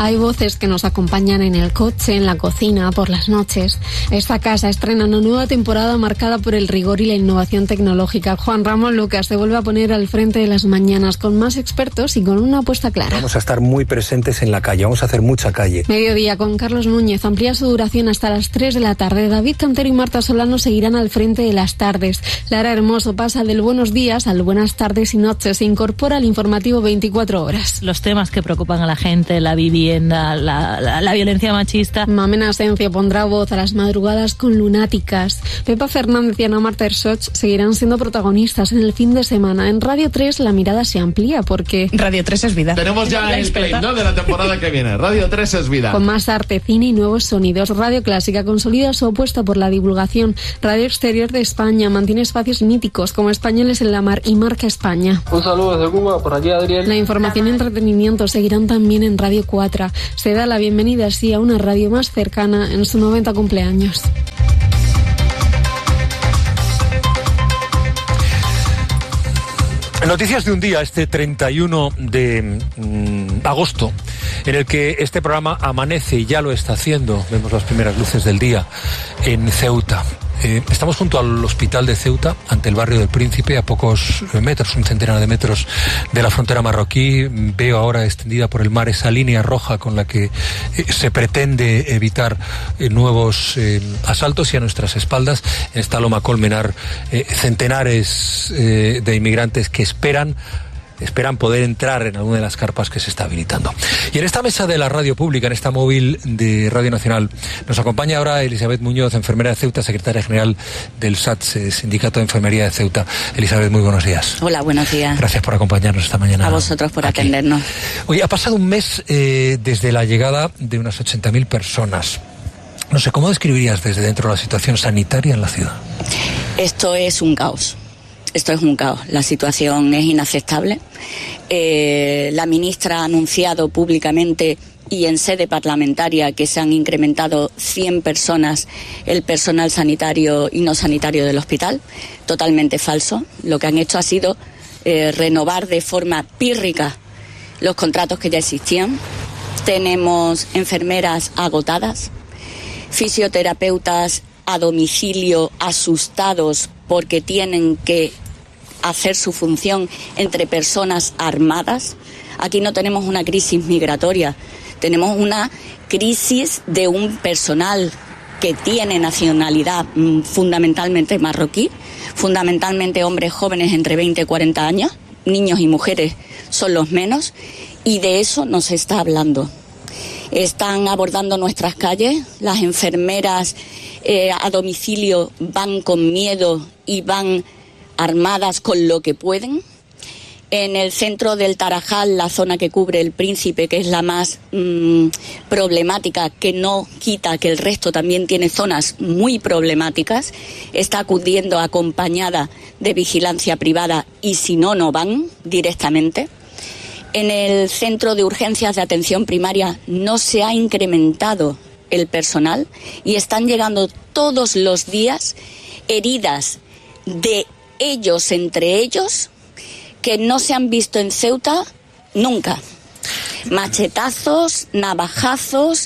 Hay voces que nos acompañan en el coche, en la cocina, por las noches. Esta casa estrena una nueva temporada marcada por el rigor y la innovación tecnológica. Juan Ramón Lucas se vuelve a poner al frente de las mañanas con más expertos y con una apuesta clara. Vamos a estar muy presentes en la calle, vamos a hacer mucha calle. Mediodía con Carlos Núñez amplía su duración hasta las 3 de la tarde. David Cantero y Marta Solano seguirán al frente de las tardes. Lara Hermoso pasa del buenos días al buenas tardes y noches. Se incorpora al informativo 24 horas. Los temas que preocupan a la gente, la vivienda, la violencia machista. Mamen Asencio pondrá voz a las madrugadas con Lunáticas. Pepa Fernández y Ana Marta Ersoch seguirán siendo protagonistas en el fin de semana. En Radio 3 la mirada se amplía porque Radio 3 es vida. Tenemos ya el claim, ¿no?, de la temporada que viene. Radio 3 es vida. Con más arte, cine y nuevos sonidos. Radio Clásica consolida su apuesta por la divulgación. Radio Exterior de España mantiene espacios míticos como Españoles en la Mar y Marca España. Un saludo desde Cuba, por aquí Adriel. La información y entretenimiento seguirán también en Radio 4. Se da la bienvenida así a una radio más cercana en su 90 cumpleaños. Noticias de un día, este 31 de agosto, en el que este programa amanece y ya lo está haciendo. Vemos las primeras luces del día en Ceuta. Estamos junto al hospital de Ceuta, ante el barrio del Príncipe, a pocos metros, un centenar de metros de la frontera marroquí. Veo ahora extendida por el mar esa línea roja con la que se pretende evitar nuevos asaltos, y a nuestras espaldas, en esta loma Colmenar, centenares de inmigrantes que esperan poder entrar en alguna de las carpas que se está habilitando. Y en esta mesa de la radio pública, en esta móvil de Radio Nacional, nos acompaña ahora Elizabeth Muñoz, enfermera de Ceuta, secretaria general del SATSE, Sindicato de Enfermería de Ceuta. Elizabeth, muy buenos días. Hola, buenos días. Gracias por acompañarnos esta mañana. A vosotros por aquí atendernos. Oye, ha pasado un mes desde la llegada de unas 80.000 personas. No sé, ¿cómo describirías desde dentro la situación sanitaria en la ciudad? Esto es un caos. Esto es un caos. La situación es inaceptable. La ministra ha anunciado públicamente y en sede parlamentaria que se han incrementado 100 personas el personal sanitario y no sanitario del hospital. Totalmente falso. Lo que han hecho ha sido renovar de forma pírrica los contratos que ya existían. Tenemos enfermeras agotadas, fisioterapeutas a domicilio asustados porque tienen que hacer su función entre personas armadas. Aquí no tenemos una crisis migratoria, tenemos una crisis de un personal que tiene nacionalidad fundamentalmente marroquí, fundamentalmente hombres jóvenes entre 20 y 40 años, niños y mujeres son los menos, y de eso no se está hablando. Están abordando nuestras calles, las enfermeras a domicilio van con miedo y van armadas con lo que pueden. En el centro del Tarajal, la zona que cubre el Príncipe, que es la más problemática, que no quita que el resto también tiene zonas muy problemáticas, está acudiendo acompañada de vigilancia privada y si no, no van directamente. En el centro de urgencias de atención primaria no se ha incrementado el personal y están llegando todos los días heridas de ellos entre ellos que no se han visto en Ceuta nunca. Machetazos, navajazos,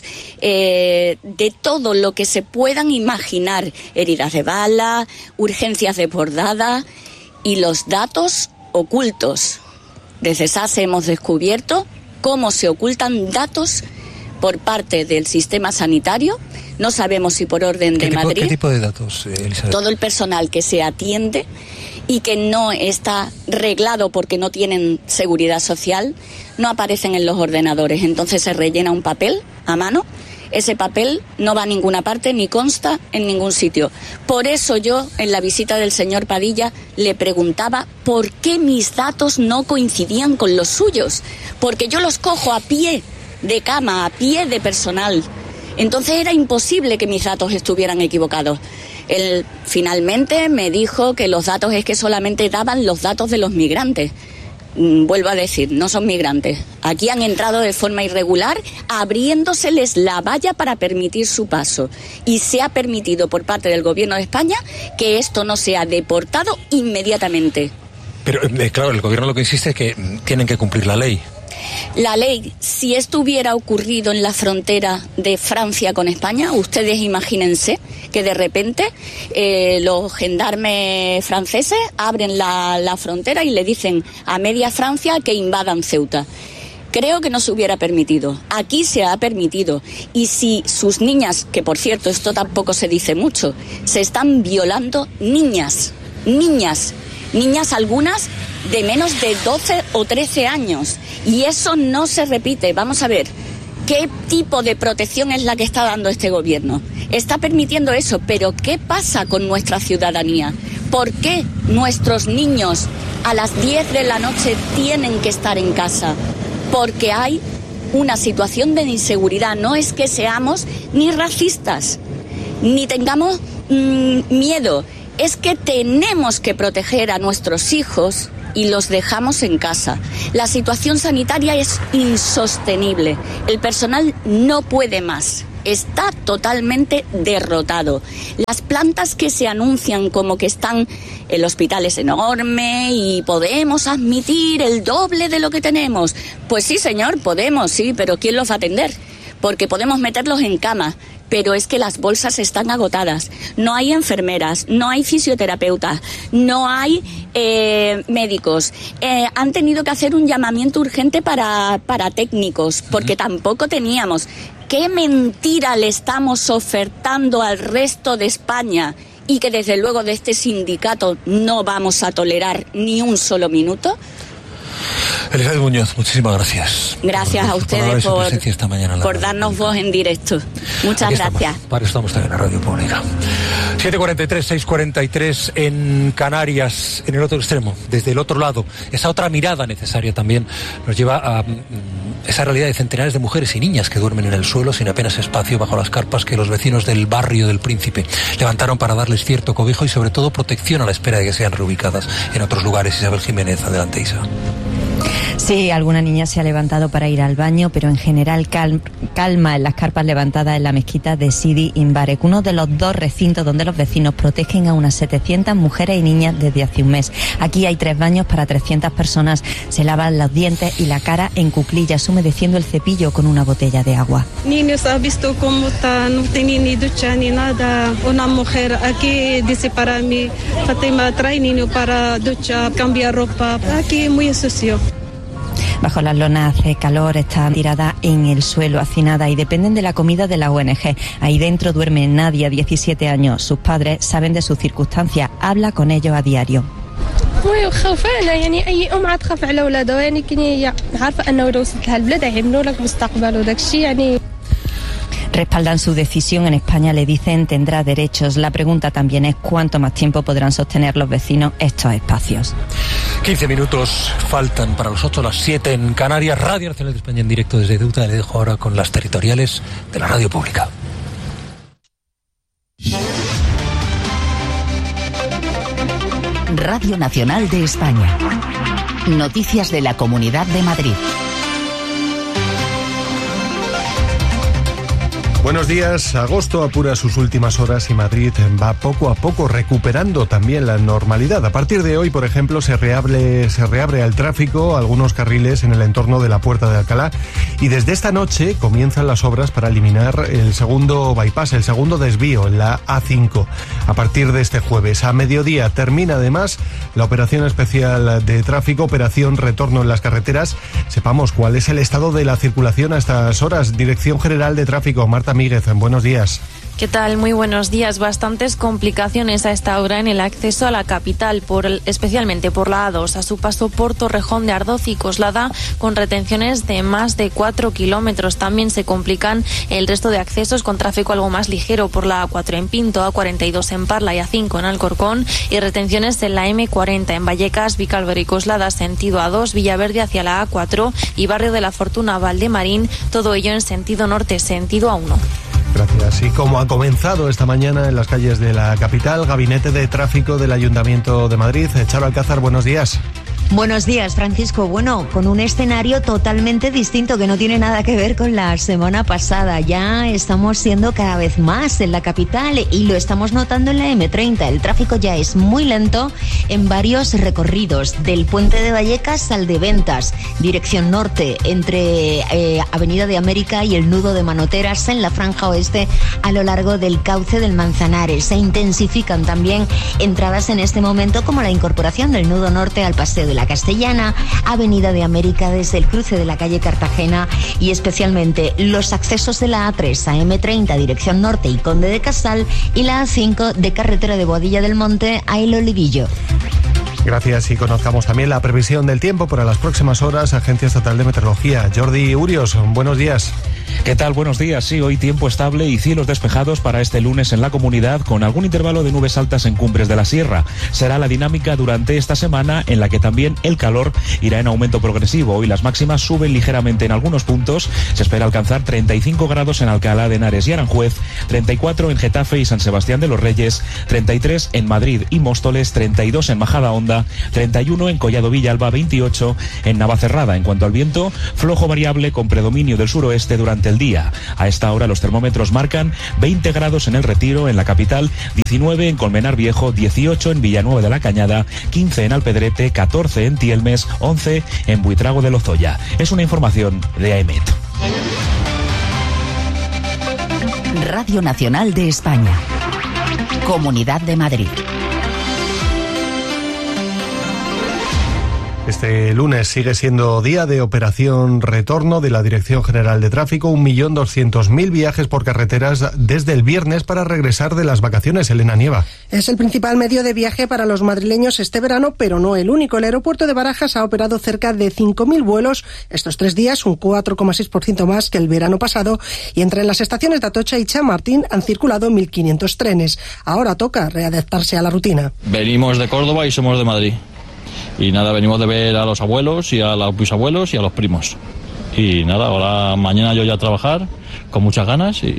de todo lo que se puedan imaginar, heridas de bala, urgencias desbordadas y los datos ocultos. Desde SATSE hemos descubierto cómo se ocultan datos por parte del sistema sanitario. No sabemos si por orden de Madrid. ¿Qué tipo de datos, Elizabeth? Todo el personal que se atiende y que no está reglado porque no tienen seguridad social, no aparecen en los ordenadores. Entonces se rellena un papel a mano. Ese papel no va a ninguna parte ni consta en ningún sitio. Por eso yo, en la visita del señor Padilla, le preguntaba por qué mis datos no coincidían con los suyos. Porque yo los cojo a pie de cama, a pie de personal. Entonces era imposible que mis datos estuvieran equivocados. Él finalmente me dijo que los datos es que solamente daban los datos de los migrantes. Vuelvo a decir, no son migrantes. Aquí han entrado de forma irregular, abriéndoseles la valla para permitir su paso. Y se ha permitido por parte del Gobierno de España que esto no sea deportado inmediatamente. Pero, claro, el Gobierno lo que insiste es que tienen que cumplir la ley. La ley, si esto hubiera ocurrido en la frontera de Francia con España, ustedes imagínense que de repente los gendarmes franceses abren la frontera y le dicen a media Francia que invadan Ceuta. Creo que no se hubiera permitido. Aquí se ha permitido. Y si sus niñas, que por cierto esto tampoco se dice mucho, se están violando niñas algunas de menos de 12 o 13 años. Y eso no se repite. Vamos a ver, ¿qué tipo de protección es la que está dando este gobierno? Está permitiendo eso, pero ¿qué pasa con nuestra ciudadanía? ¿Por qué nuestros niños a las 10 de la noche tienen que estar en casa? Porque hay una situación de inseguridad. No es que seamos ni racistas, ni tengamos miedo. Es que tenemos que proteger a nuestros hijos y los dejamos en casa. La situación sanitaria es insostenible. El personal no puede más. Está totalmente derrotado. Las plantas que se anuncian como que están, el hospital es enorme y podemos admitir el doble de lo que tenemos. Pues sí, señor, podemos, sí, pero ¿quién los va a atender? Porque podemos meterlos en cama, pero es que las bolsas están agotadas. No hay enfermeras, no hay fisioterapeutas, no hay médicos. Han tenido que hacer un llamamiento urgente para técnicos, porque tampoco teníamos. ¿Qué mentira le estamos ofertando al resto de España? Y que desde luego de este sindicato no vamos a tolerar ni un solo minuto. Elizabeth Muñoz, muchísimas gracias. Gracias a ustedes por darnos voz en directo. Muchas gracias. Para eso estamos también en la Radio Pública. 7:43, 6:43 en Canarias, en el otro extremo, desde el otro lado. Esa otra mirada necesaria también nos lleva a esa realidad de centenares de mujeres y niñas que duermen en el suelo sin apenas espacio bajo las carpas que los vecinos del barrio del Príncipe levantaron para darles cierto cobijo y sobre todo protección a la espera de que sean reubicadas en otros lugares. Isabel Jiménez, adelante, Isa. Sí, alguna niña se ha levantado para ir al baño, pero en general calma en las carpas levantadas en la mezquita de Sidi Imbarek, uno de los dos recintos donde los vecinos protegen a unas 700 mujeres y niñas desde hace un mes. Aquí hay 3 baños para 300 personas. Se lavan los dientes y la cara en cuclillas, humedeciendo el cepillo con una botella de agua. Niños, ¿has visto cómo están? No tienen ni ducha ni nada. Una mujer aquí dice para mí, Fátima, trae niño para ducha, cambiar ropa. Aquí muy sucio. Bajo las lonas hace calor, están tiradas en el suelo, hacinadas y dependen de la comida de la ONG. Ahí dentro duerme Nadia, 17 años. Sus padres saben de sus circunstancias, habla con ellos a diario. Respaldan su decisión. En España le dicen tendrá derechos. La pregunta también es cuánto más tiempo podrán sostener los vecinos estos espacios. 15 minutos faltan para los 8, las 7 en Canarias. Radio Nacional de España en directo desde Ceuta. Le dejo ahora con las territoriales de la Radio Pública. Radio Nacional de España. Noticias de la Comunidad de Madrid. Buenos días. Agosto apura sus últimas horas y Madrid va poco a poco recuperando también la normalidad. A partir de hoy, por ejemplo, se reabre al tráfico algunos carriles en el entorno de la Puerta de Alcalá y desde esta noche comienzan las obras para eliminar el segundo bypass, el segundo desvío, la A5. A partir de este jueves a mediodía termina además la operación especial de tráfico, operación retorno en las carreteras. Sepamos cuál es el estado de la circulación a estas horas. Dirección General de Tráfico, Marta Míguez, buenos días. ¿Qué tal? Muy buenos días. Bastantes complicaciones a esta hora en el acceso a la capital, especialmente por la A2, a su paso por Torrejón de Ardoz y Coslada, con retenciones de más de 4 kilómetros. También se complican el resto de accesos con tráfico algo más ligero por la A4 en Pinto, A42 en Parla y A5 en Alcorcón, y retenciones en la M40 en Vallecas, Vicálvaro y Coslada, sentido A2, Villaverde hacia la A4 y Barrio de la Fortuna, Valdemarín, todo ello en sentido norte, sentido A1. Gracias. Y como ha comenzado esta mañana en las calles de la capital, Gabinete de Tráfico del Ayuntamiento de Madrid. Charo Alcázar, buenos días. Buenos días, Francisco. Bueno, con un escenario totalmente distinto que no tiene nada que ver con la semana pasada. Ya estamos siendo cada vez más en la capital y lo estamos notando en la M30. El tráfico ya es muy lento en varios recorridos, del Puente de Vallecas al de Ventas, dirección norte, entre Avenida de América y el nudo de Manoteras en la franja oeste a lo largo del cauce del Manzanares. Se intensifican también entradas en este momento como la incorporación del nudo norte al Paseo de la Castellana, Avenida de América desde el cruce de la calle Cartagena y especialmente los accesos de la A3 a M30 dirección norte y Conde de Casal y la A5 de carretera de Boadilla del Monte a El Olivillo. Gracias, y conozcamos también la previsión del tiempo para las próximas horas. Agencia Estatal de Meteorología. Jordi Urios, buenos días. ¿Qué tal? Buenos días. Sí, hoy tiempo estable y cielos despejados para este lunes en la comunidad, con algún intervalo de nubes altas en cumbres de la sierra. Será la dinámica durante esta semana en la que también el calor irá en aumento progresivo. Hoy las máximas suben ligeramente en algunos puntos. Se espera alcanzar 35 grados en Alcalá de Henares y Aranjuez, 34 en Getafe y San Sebastián de los Reyes, 33 en Madrid y Móstoles, 32 en Majadahonda, 31 en Collado Villalba, 28 en Navacerrada. En cuanto al viento, flojo variable con predominio del suroeste durante el día. A esta hora los termómetros marcan 20 grados en El Retiro, en la capital, 19 en Colmenar Viejo, 18 en Villanueva de la Cañada, 15 en Alpedrete, 14 en Tielmes, 11 en Buitrago de Lozoya. Es una información de AEMET. Radio Nacional de España. Comunidad de Madrid. Este lunes sigue siendo día de operación retorno de la Dirección General de Tráfico. 1.200.000 viajes por carreteras desde el viernes para regresar de las vacaciones. Elena Nieva. Es el principal medio de viaje para los madrileños este verano, pero no el único. El aeropuerto de Barajas ha operado cerca de 5.000 vuelos estos 3 días, un 4,6% más que el verano pasado, y entre las estaciones de Atocha y Chamartín han circulado 1.500 trenes. Ahora toca readaptarse a la rutina. Venimos de Córdoba y somos de Madrid. Y nada, venimos de ver a los abuelos y a los bisabuelos y a los primos. Y nada, ahora mañana yo ya a trabajar con muchas ganas y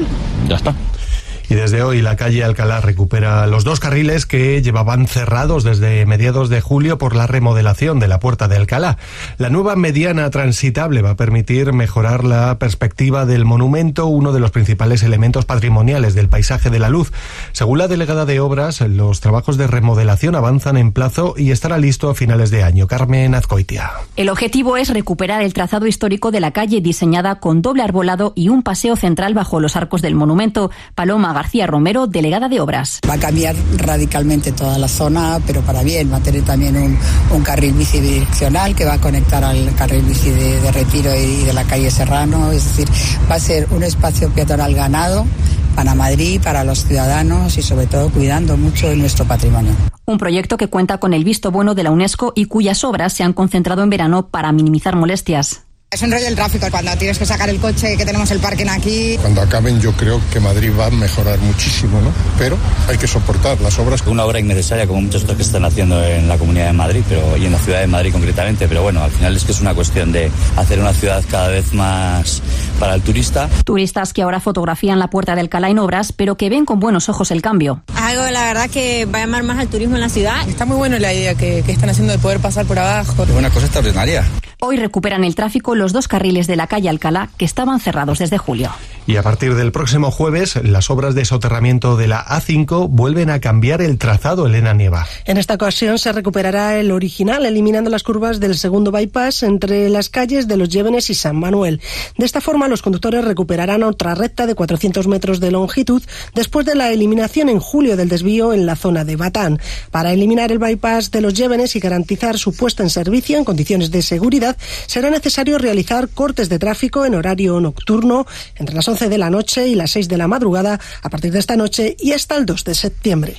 ya está. Y desde hoy la calle Alcalá recupera los 2 carriles que llevaban cerrados desde mediados de julio por la remodelación de la Puerta de Alcalá. La nueva mediana transitable va a permitir mejorar la perspectiva del monumento, uno de los principales elementos patrimoniales del paisaje de la luz. Según la delegada de Obras, los trabajos de remodelación avanzan en plazo y estará listo a finales de año. Carmen Azcoitia. El objetivo es recuperar el trazado histórico de la calle, diseñada con doble arbolado y un paseo central bajo los arcos del monumento. Paloma García Romero, delegada de Obras. Va a cambiar radicalmente toda la zona, pero para bien. Va a tener también un carril bici bidireccional que va a conectar al carril bici de Retiro y de la calle Serrano. Es decir, va a ser un espacio peatonal ganado para Madrid, para los ciudadanos y sobre todo cuidando mucho de nuestro patrimonio. Un proyecto que cuenta con el visto bueno de la UNESCO y cuyas obras se han concentrado en verano para minimizar molestias. Es un rollo el tráfico, cuando tienes que sacar el coche, que tenemos el parking aquí. Cuando acaben yo creo que Madrid va a mejorar muchísimo, ¿no? Pero hay que soportar las obras. Una obra innecesaria, como muchas otras que están haciendo en la Comunidad de Madrid, y en la ciudad de Madrid concretamente, pero bueno, al final es que es una cuestión de hacer una ciudad cada vez más para el turista. Turistas que ahora fotografían la Puerta de Alcalá en obras, pero que ven con buenos ojos el cambio. Algo, la verdad, que va a llamar más al turismo en la ciudad. Está muy bueno la idea que están haciendo de poder pasar por abajo. Es una cosa extraordinaria. Hoy recuperan el tráfico los 2 carriles de la calle Alcalá, que estaban cerrados desde julio. Y a partir del próximo jueves, las obras de soterramiento de la A5 vuelven a cambiar el trazado. Elena Nieva. En esta ocasión se recuperará el original, eliminando las curvas del segundo bypass entre las calles de Los Llévenes y San Manuel. De esta forma, los conductores recuperarán otra recta de 400 metros de longitud después de la eliminación en julio del desvío en la zona de Batán. Para eliminar el bypass de Los Llévenes y garantizar su puesta en servicio en condiciones de seguridad, será necesario realizar cortes de tráfico en horario nocturno entre las 11 de la noche y las 6 de la madrugada a partir de esta noche y hasta el 2 de septiembre.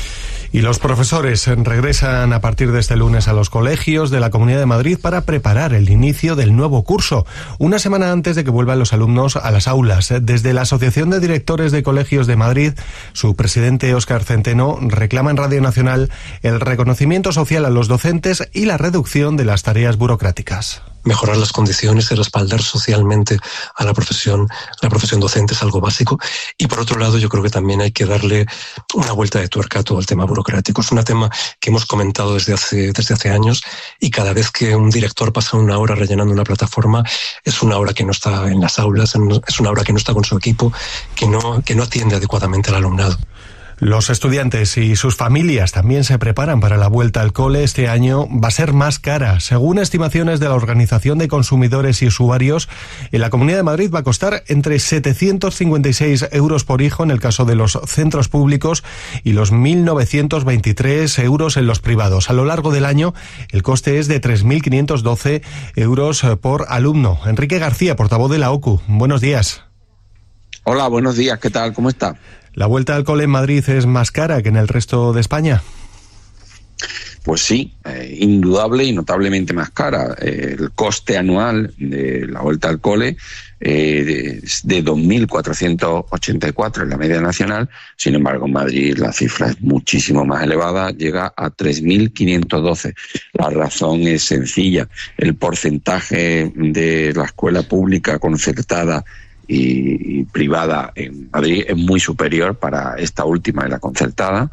Y los profesores regresan a partir de este lunes a los colegios de la Comunidad de Madrid para preparar el inicio del nuevo curso, una semana antes de que vuelvan los alumnos a las aulas. Desde la Asociación de Directores de Colegios de Madrid, su presidente Óscar Centeno reclama en Radio Nacional el reconocimiento social a los docentes y la reducción de las tareas burocráticas. mejorar las condiciones y respaldar socialmente a la profesión docente es algo básico. Y por otro lado, yo creo que también hay que darle una vuelta de tuerca a todo el tema burocrático. Es un tema que hemos comentado desde hace años, y cada vez que un director pasa una hora rellenando una plataforma, es una hora que no está en las aulas, es una hora que no está con su equipo, que no atiende adecuadamente al alumnado. Los estudiantes y sus familias también se preparan para la vuelta al cole. Este año va a ser más cara. Según estimaciones de la Organización de Consumidores y Usuarios, en la Comunidad de Madrid va a costar entre 756 euros por hijo en el caso de los centros públicos y los 1.923 euros en los privados. A lo largo del año, el coste es de 3.512 euros por alumno. Enrique García, portavoz de la OCU. Buenos días. Hola, buenos días. ¿Qué tal? ¿Cómo está? ¿La vuelta al cole en Madrid es más cara que en el resto de España? Pues sí, indudable y notablemente más cara. El coste anual de la vuelta al cole es de 2.484 en la media nacional. Sin embargo, en Madrid la cifra es muchísimo más elevada, llega a 3.512. La razón es sencilla. El porcentaje de la escuela pública concertada y privada en Madrid es muy superior para esta última de la concertada.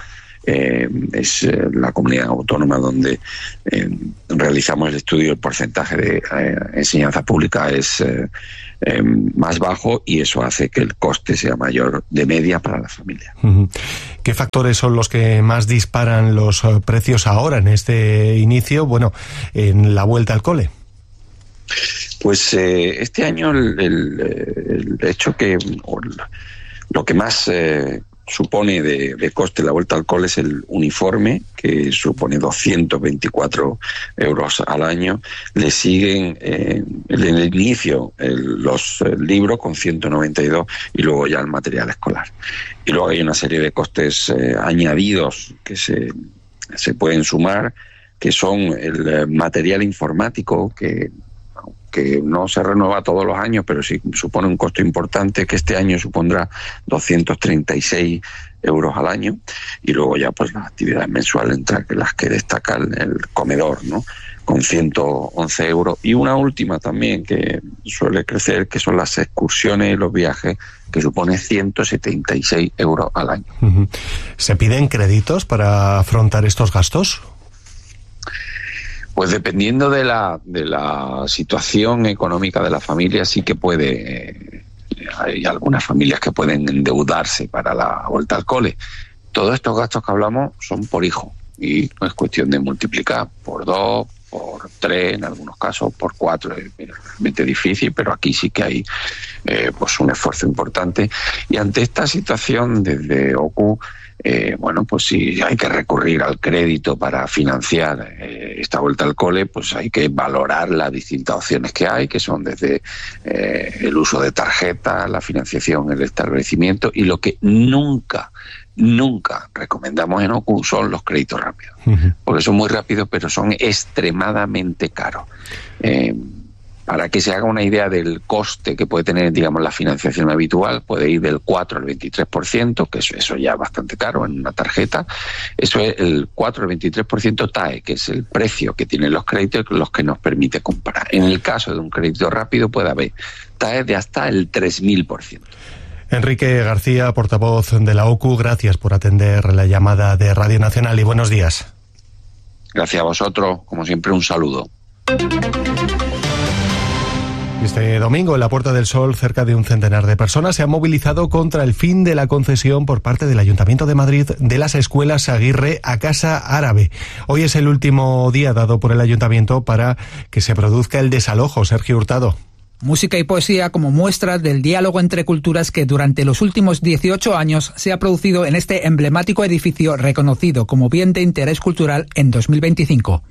Es la comunidad autónoma donde realizamos el estudio. El porcentaje de enseñanza pública es más bajo, y eso hace que el coste sea mayor de media para la familia. ¿Qué factores son los que más disparan los precios ahora en este inicio, en la vuelta al cole? Pues este año el hecho que lo que más supone de coste la vuelta al cole es el uniforme, que supone 224 euros al año. Le siguen en el inicio los libros con 192, y luego ya el material escolar. Y luego hay una serie de costes añadidos que se pueden sumar, que son el material informático, que no se renueva todos los años, pero sí supone un costo importante, que este año supondrá 236 euros al año. Y luego ya pues las actividades mensuales, entre las que destaca el comedor, ¿no?, con 111 euros. Y una última también que suele crecer, que son las excursiones y los viajes, que supone 176 euros al año. ¿Se piden créditos para afrontar estos gastos? Pues dependiendo de la situación económica de la familia, sí que hay algunas familias que pueden endeudarse para la vuelta al cole. Todos estos gastos que hablamos son por hijo, y no es cuestión de multiplicar por 2, por 3, en algunos casos por 4. Es realmente difícil, pero aquí sí que hay pues un esfuerzo importante. Y ante esta situación, desde OCU, pues si hay que recurrir al crédito para financiar esta vuelta al cole, pues hay que valorar las distintas opciones que hay, que son desde el uso de tarjetas, la financiación, el establecimiento, y lo que nunca recomendamos en OCU son los créditos rápidos, porque son muy rápidos, pero son extremadamente caros. Para que se haga una idea del coste que puede tener, digamos, la financiación habitual, puede ir del 4 al 23%, que eso ya es bastante caro en una tarjeta. Eso es el 4 al 23% TAE, que es el precio que tienen los créditos, los que nos permite comparar. En el caso de un crédito rápido puede haber TAE de hasta el 3.000%. Enrique García, portavoz de la OCU, gracias por atender la llamada de Radio Nacional y buenos días. Gracias a vosotros, como siempre, un saludo. Este domingo, en la Puerta del Sol, cerca de un centenar de personas se han movilizado contra el fin de la concesión por parte del Ayuntamiento de Madrid de las escuelas Aguirre a Casa Árabe. Hoy es el último día dado por el Ayuntamiento para que se produzca el desalojo. Sergio Hurtado. Música y poesía como muestra del diálogo entre culturas que durante los últimos 18 años se ha producido en este emblemático edificio reconocido como bien de interés cultural en 2025.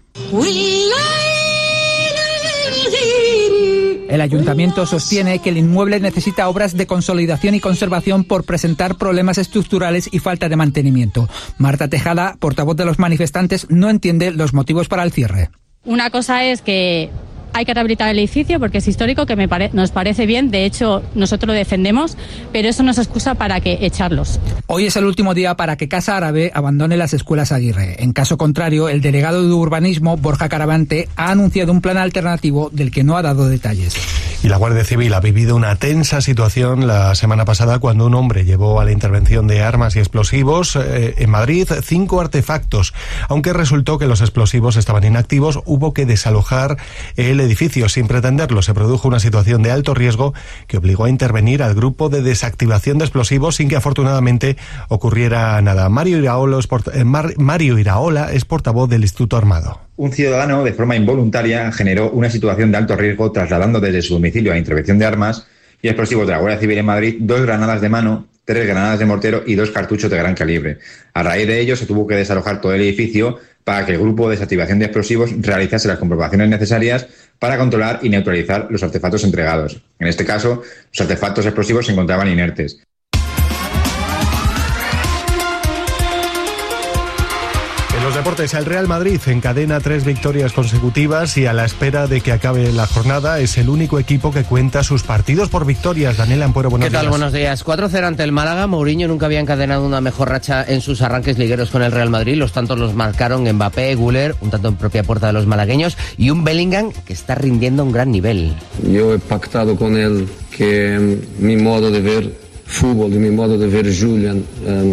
El Ayuntamiento sostiene que el inmueble necesita obras de consolidación y conservación por presentar problemas estructurales y falta de mantenimiento. Marta Tejada, portavoz de los manifestantes, no entiende los motivos para el cierre. Una cosa es que hay que rehabilitar el edificio porque es histórico, que nos parece bien, de hecho nosotros lo defendemos, pero eso no es excusa para que echarlos. Hoy es el último día para que Casa Árabe abandone las escuelas Aguirre. En caso contrario, el delegado de urbanismo, Borja Caravante, ha anunciado un plan alternativo del que no ha dado detalles. Y la Guardia Civil ha vivido una tensa situación la semana pasada cuando un hombre llevó a la intervención de armas y explosivos en Madrid 5 artefactos. Aunque resultó que los explosivos estaban inactivos, hubo que desalojar el edificio sin pretenderlo. Se produjo una situación de alto riesgo que obligó a intervenir al grupo de desactivación de explosivos sin que afortunadamente ocurriera nada. Mario Iraola es portavoz del Instituto Armado. Un ciudadano, de forma involuntaria, generó una situación de alto riesgo trasladando desde su domicilio a la intervención de armas y explosivos de la Guardia Civil en Madrid 2 granadas de mano, 3 granadas de mortero y 2 cartuchos de gran calibre. A raíz de ello se tuvo que desalojar todo el edificio para que el grupo de desactivación de explosivos realizase las comprobaciones necesarias para controlar y neutralizar los artefactos entregados. En este caso, los artefactos explosivos se encontraban inertes. En los deportes, el Real Madrid encadena 3 victorias consecutivas y a la espera de que acabe la jornada es el único equipo que cuenta sus partidos por victorias. Daniel Ampuero, buenos días. ¿Qué tal? Buenos días. 4-0 ante el Málaga. Mourinho nunca había encadenado una mejor racha en sus arranques ligueros con el Real Madrid. Los tantos los marcaron Mbappé, Güler, un tanto en propia puerta de los malagueños y un Bellingham que está rindiendo a un gran nivel. Yo he pactado con él que mi modo de ver fútbol y mi modo de ver Jude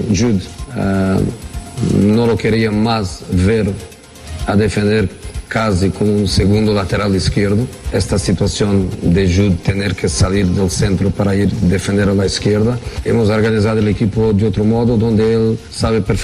no lo quería más ver a defender casi como un segundo lateral izquierdo. Esta situación de Jude tener que salir del centro para ir defender a la izquierda. Hemos organizado el equipo de otro modo, donde él sabe perfectamente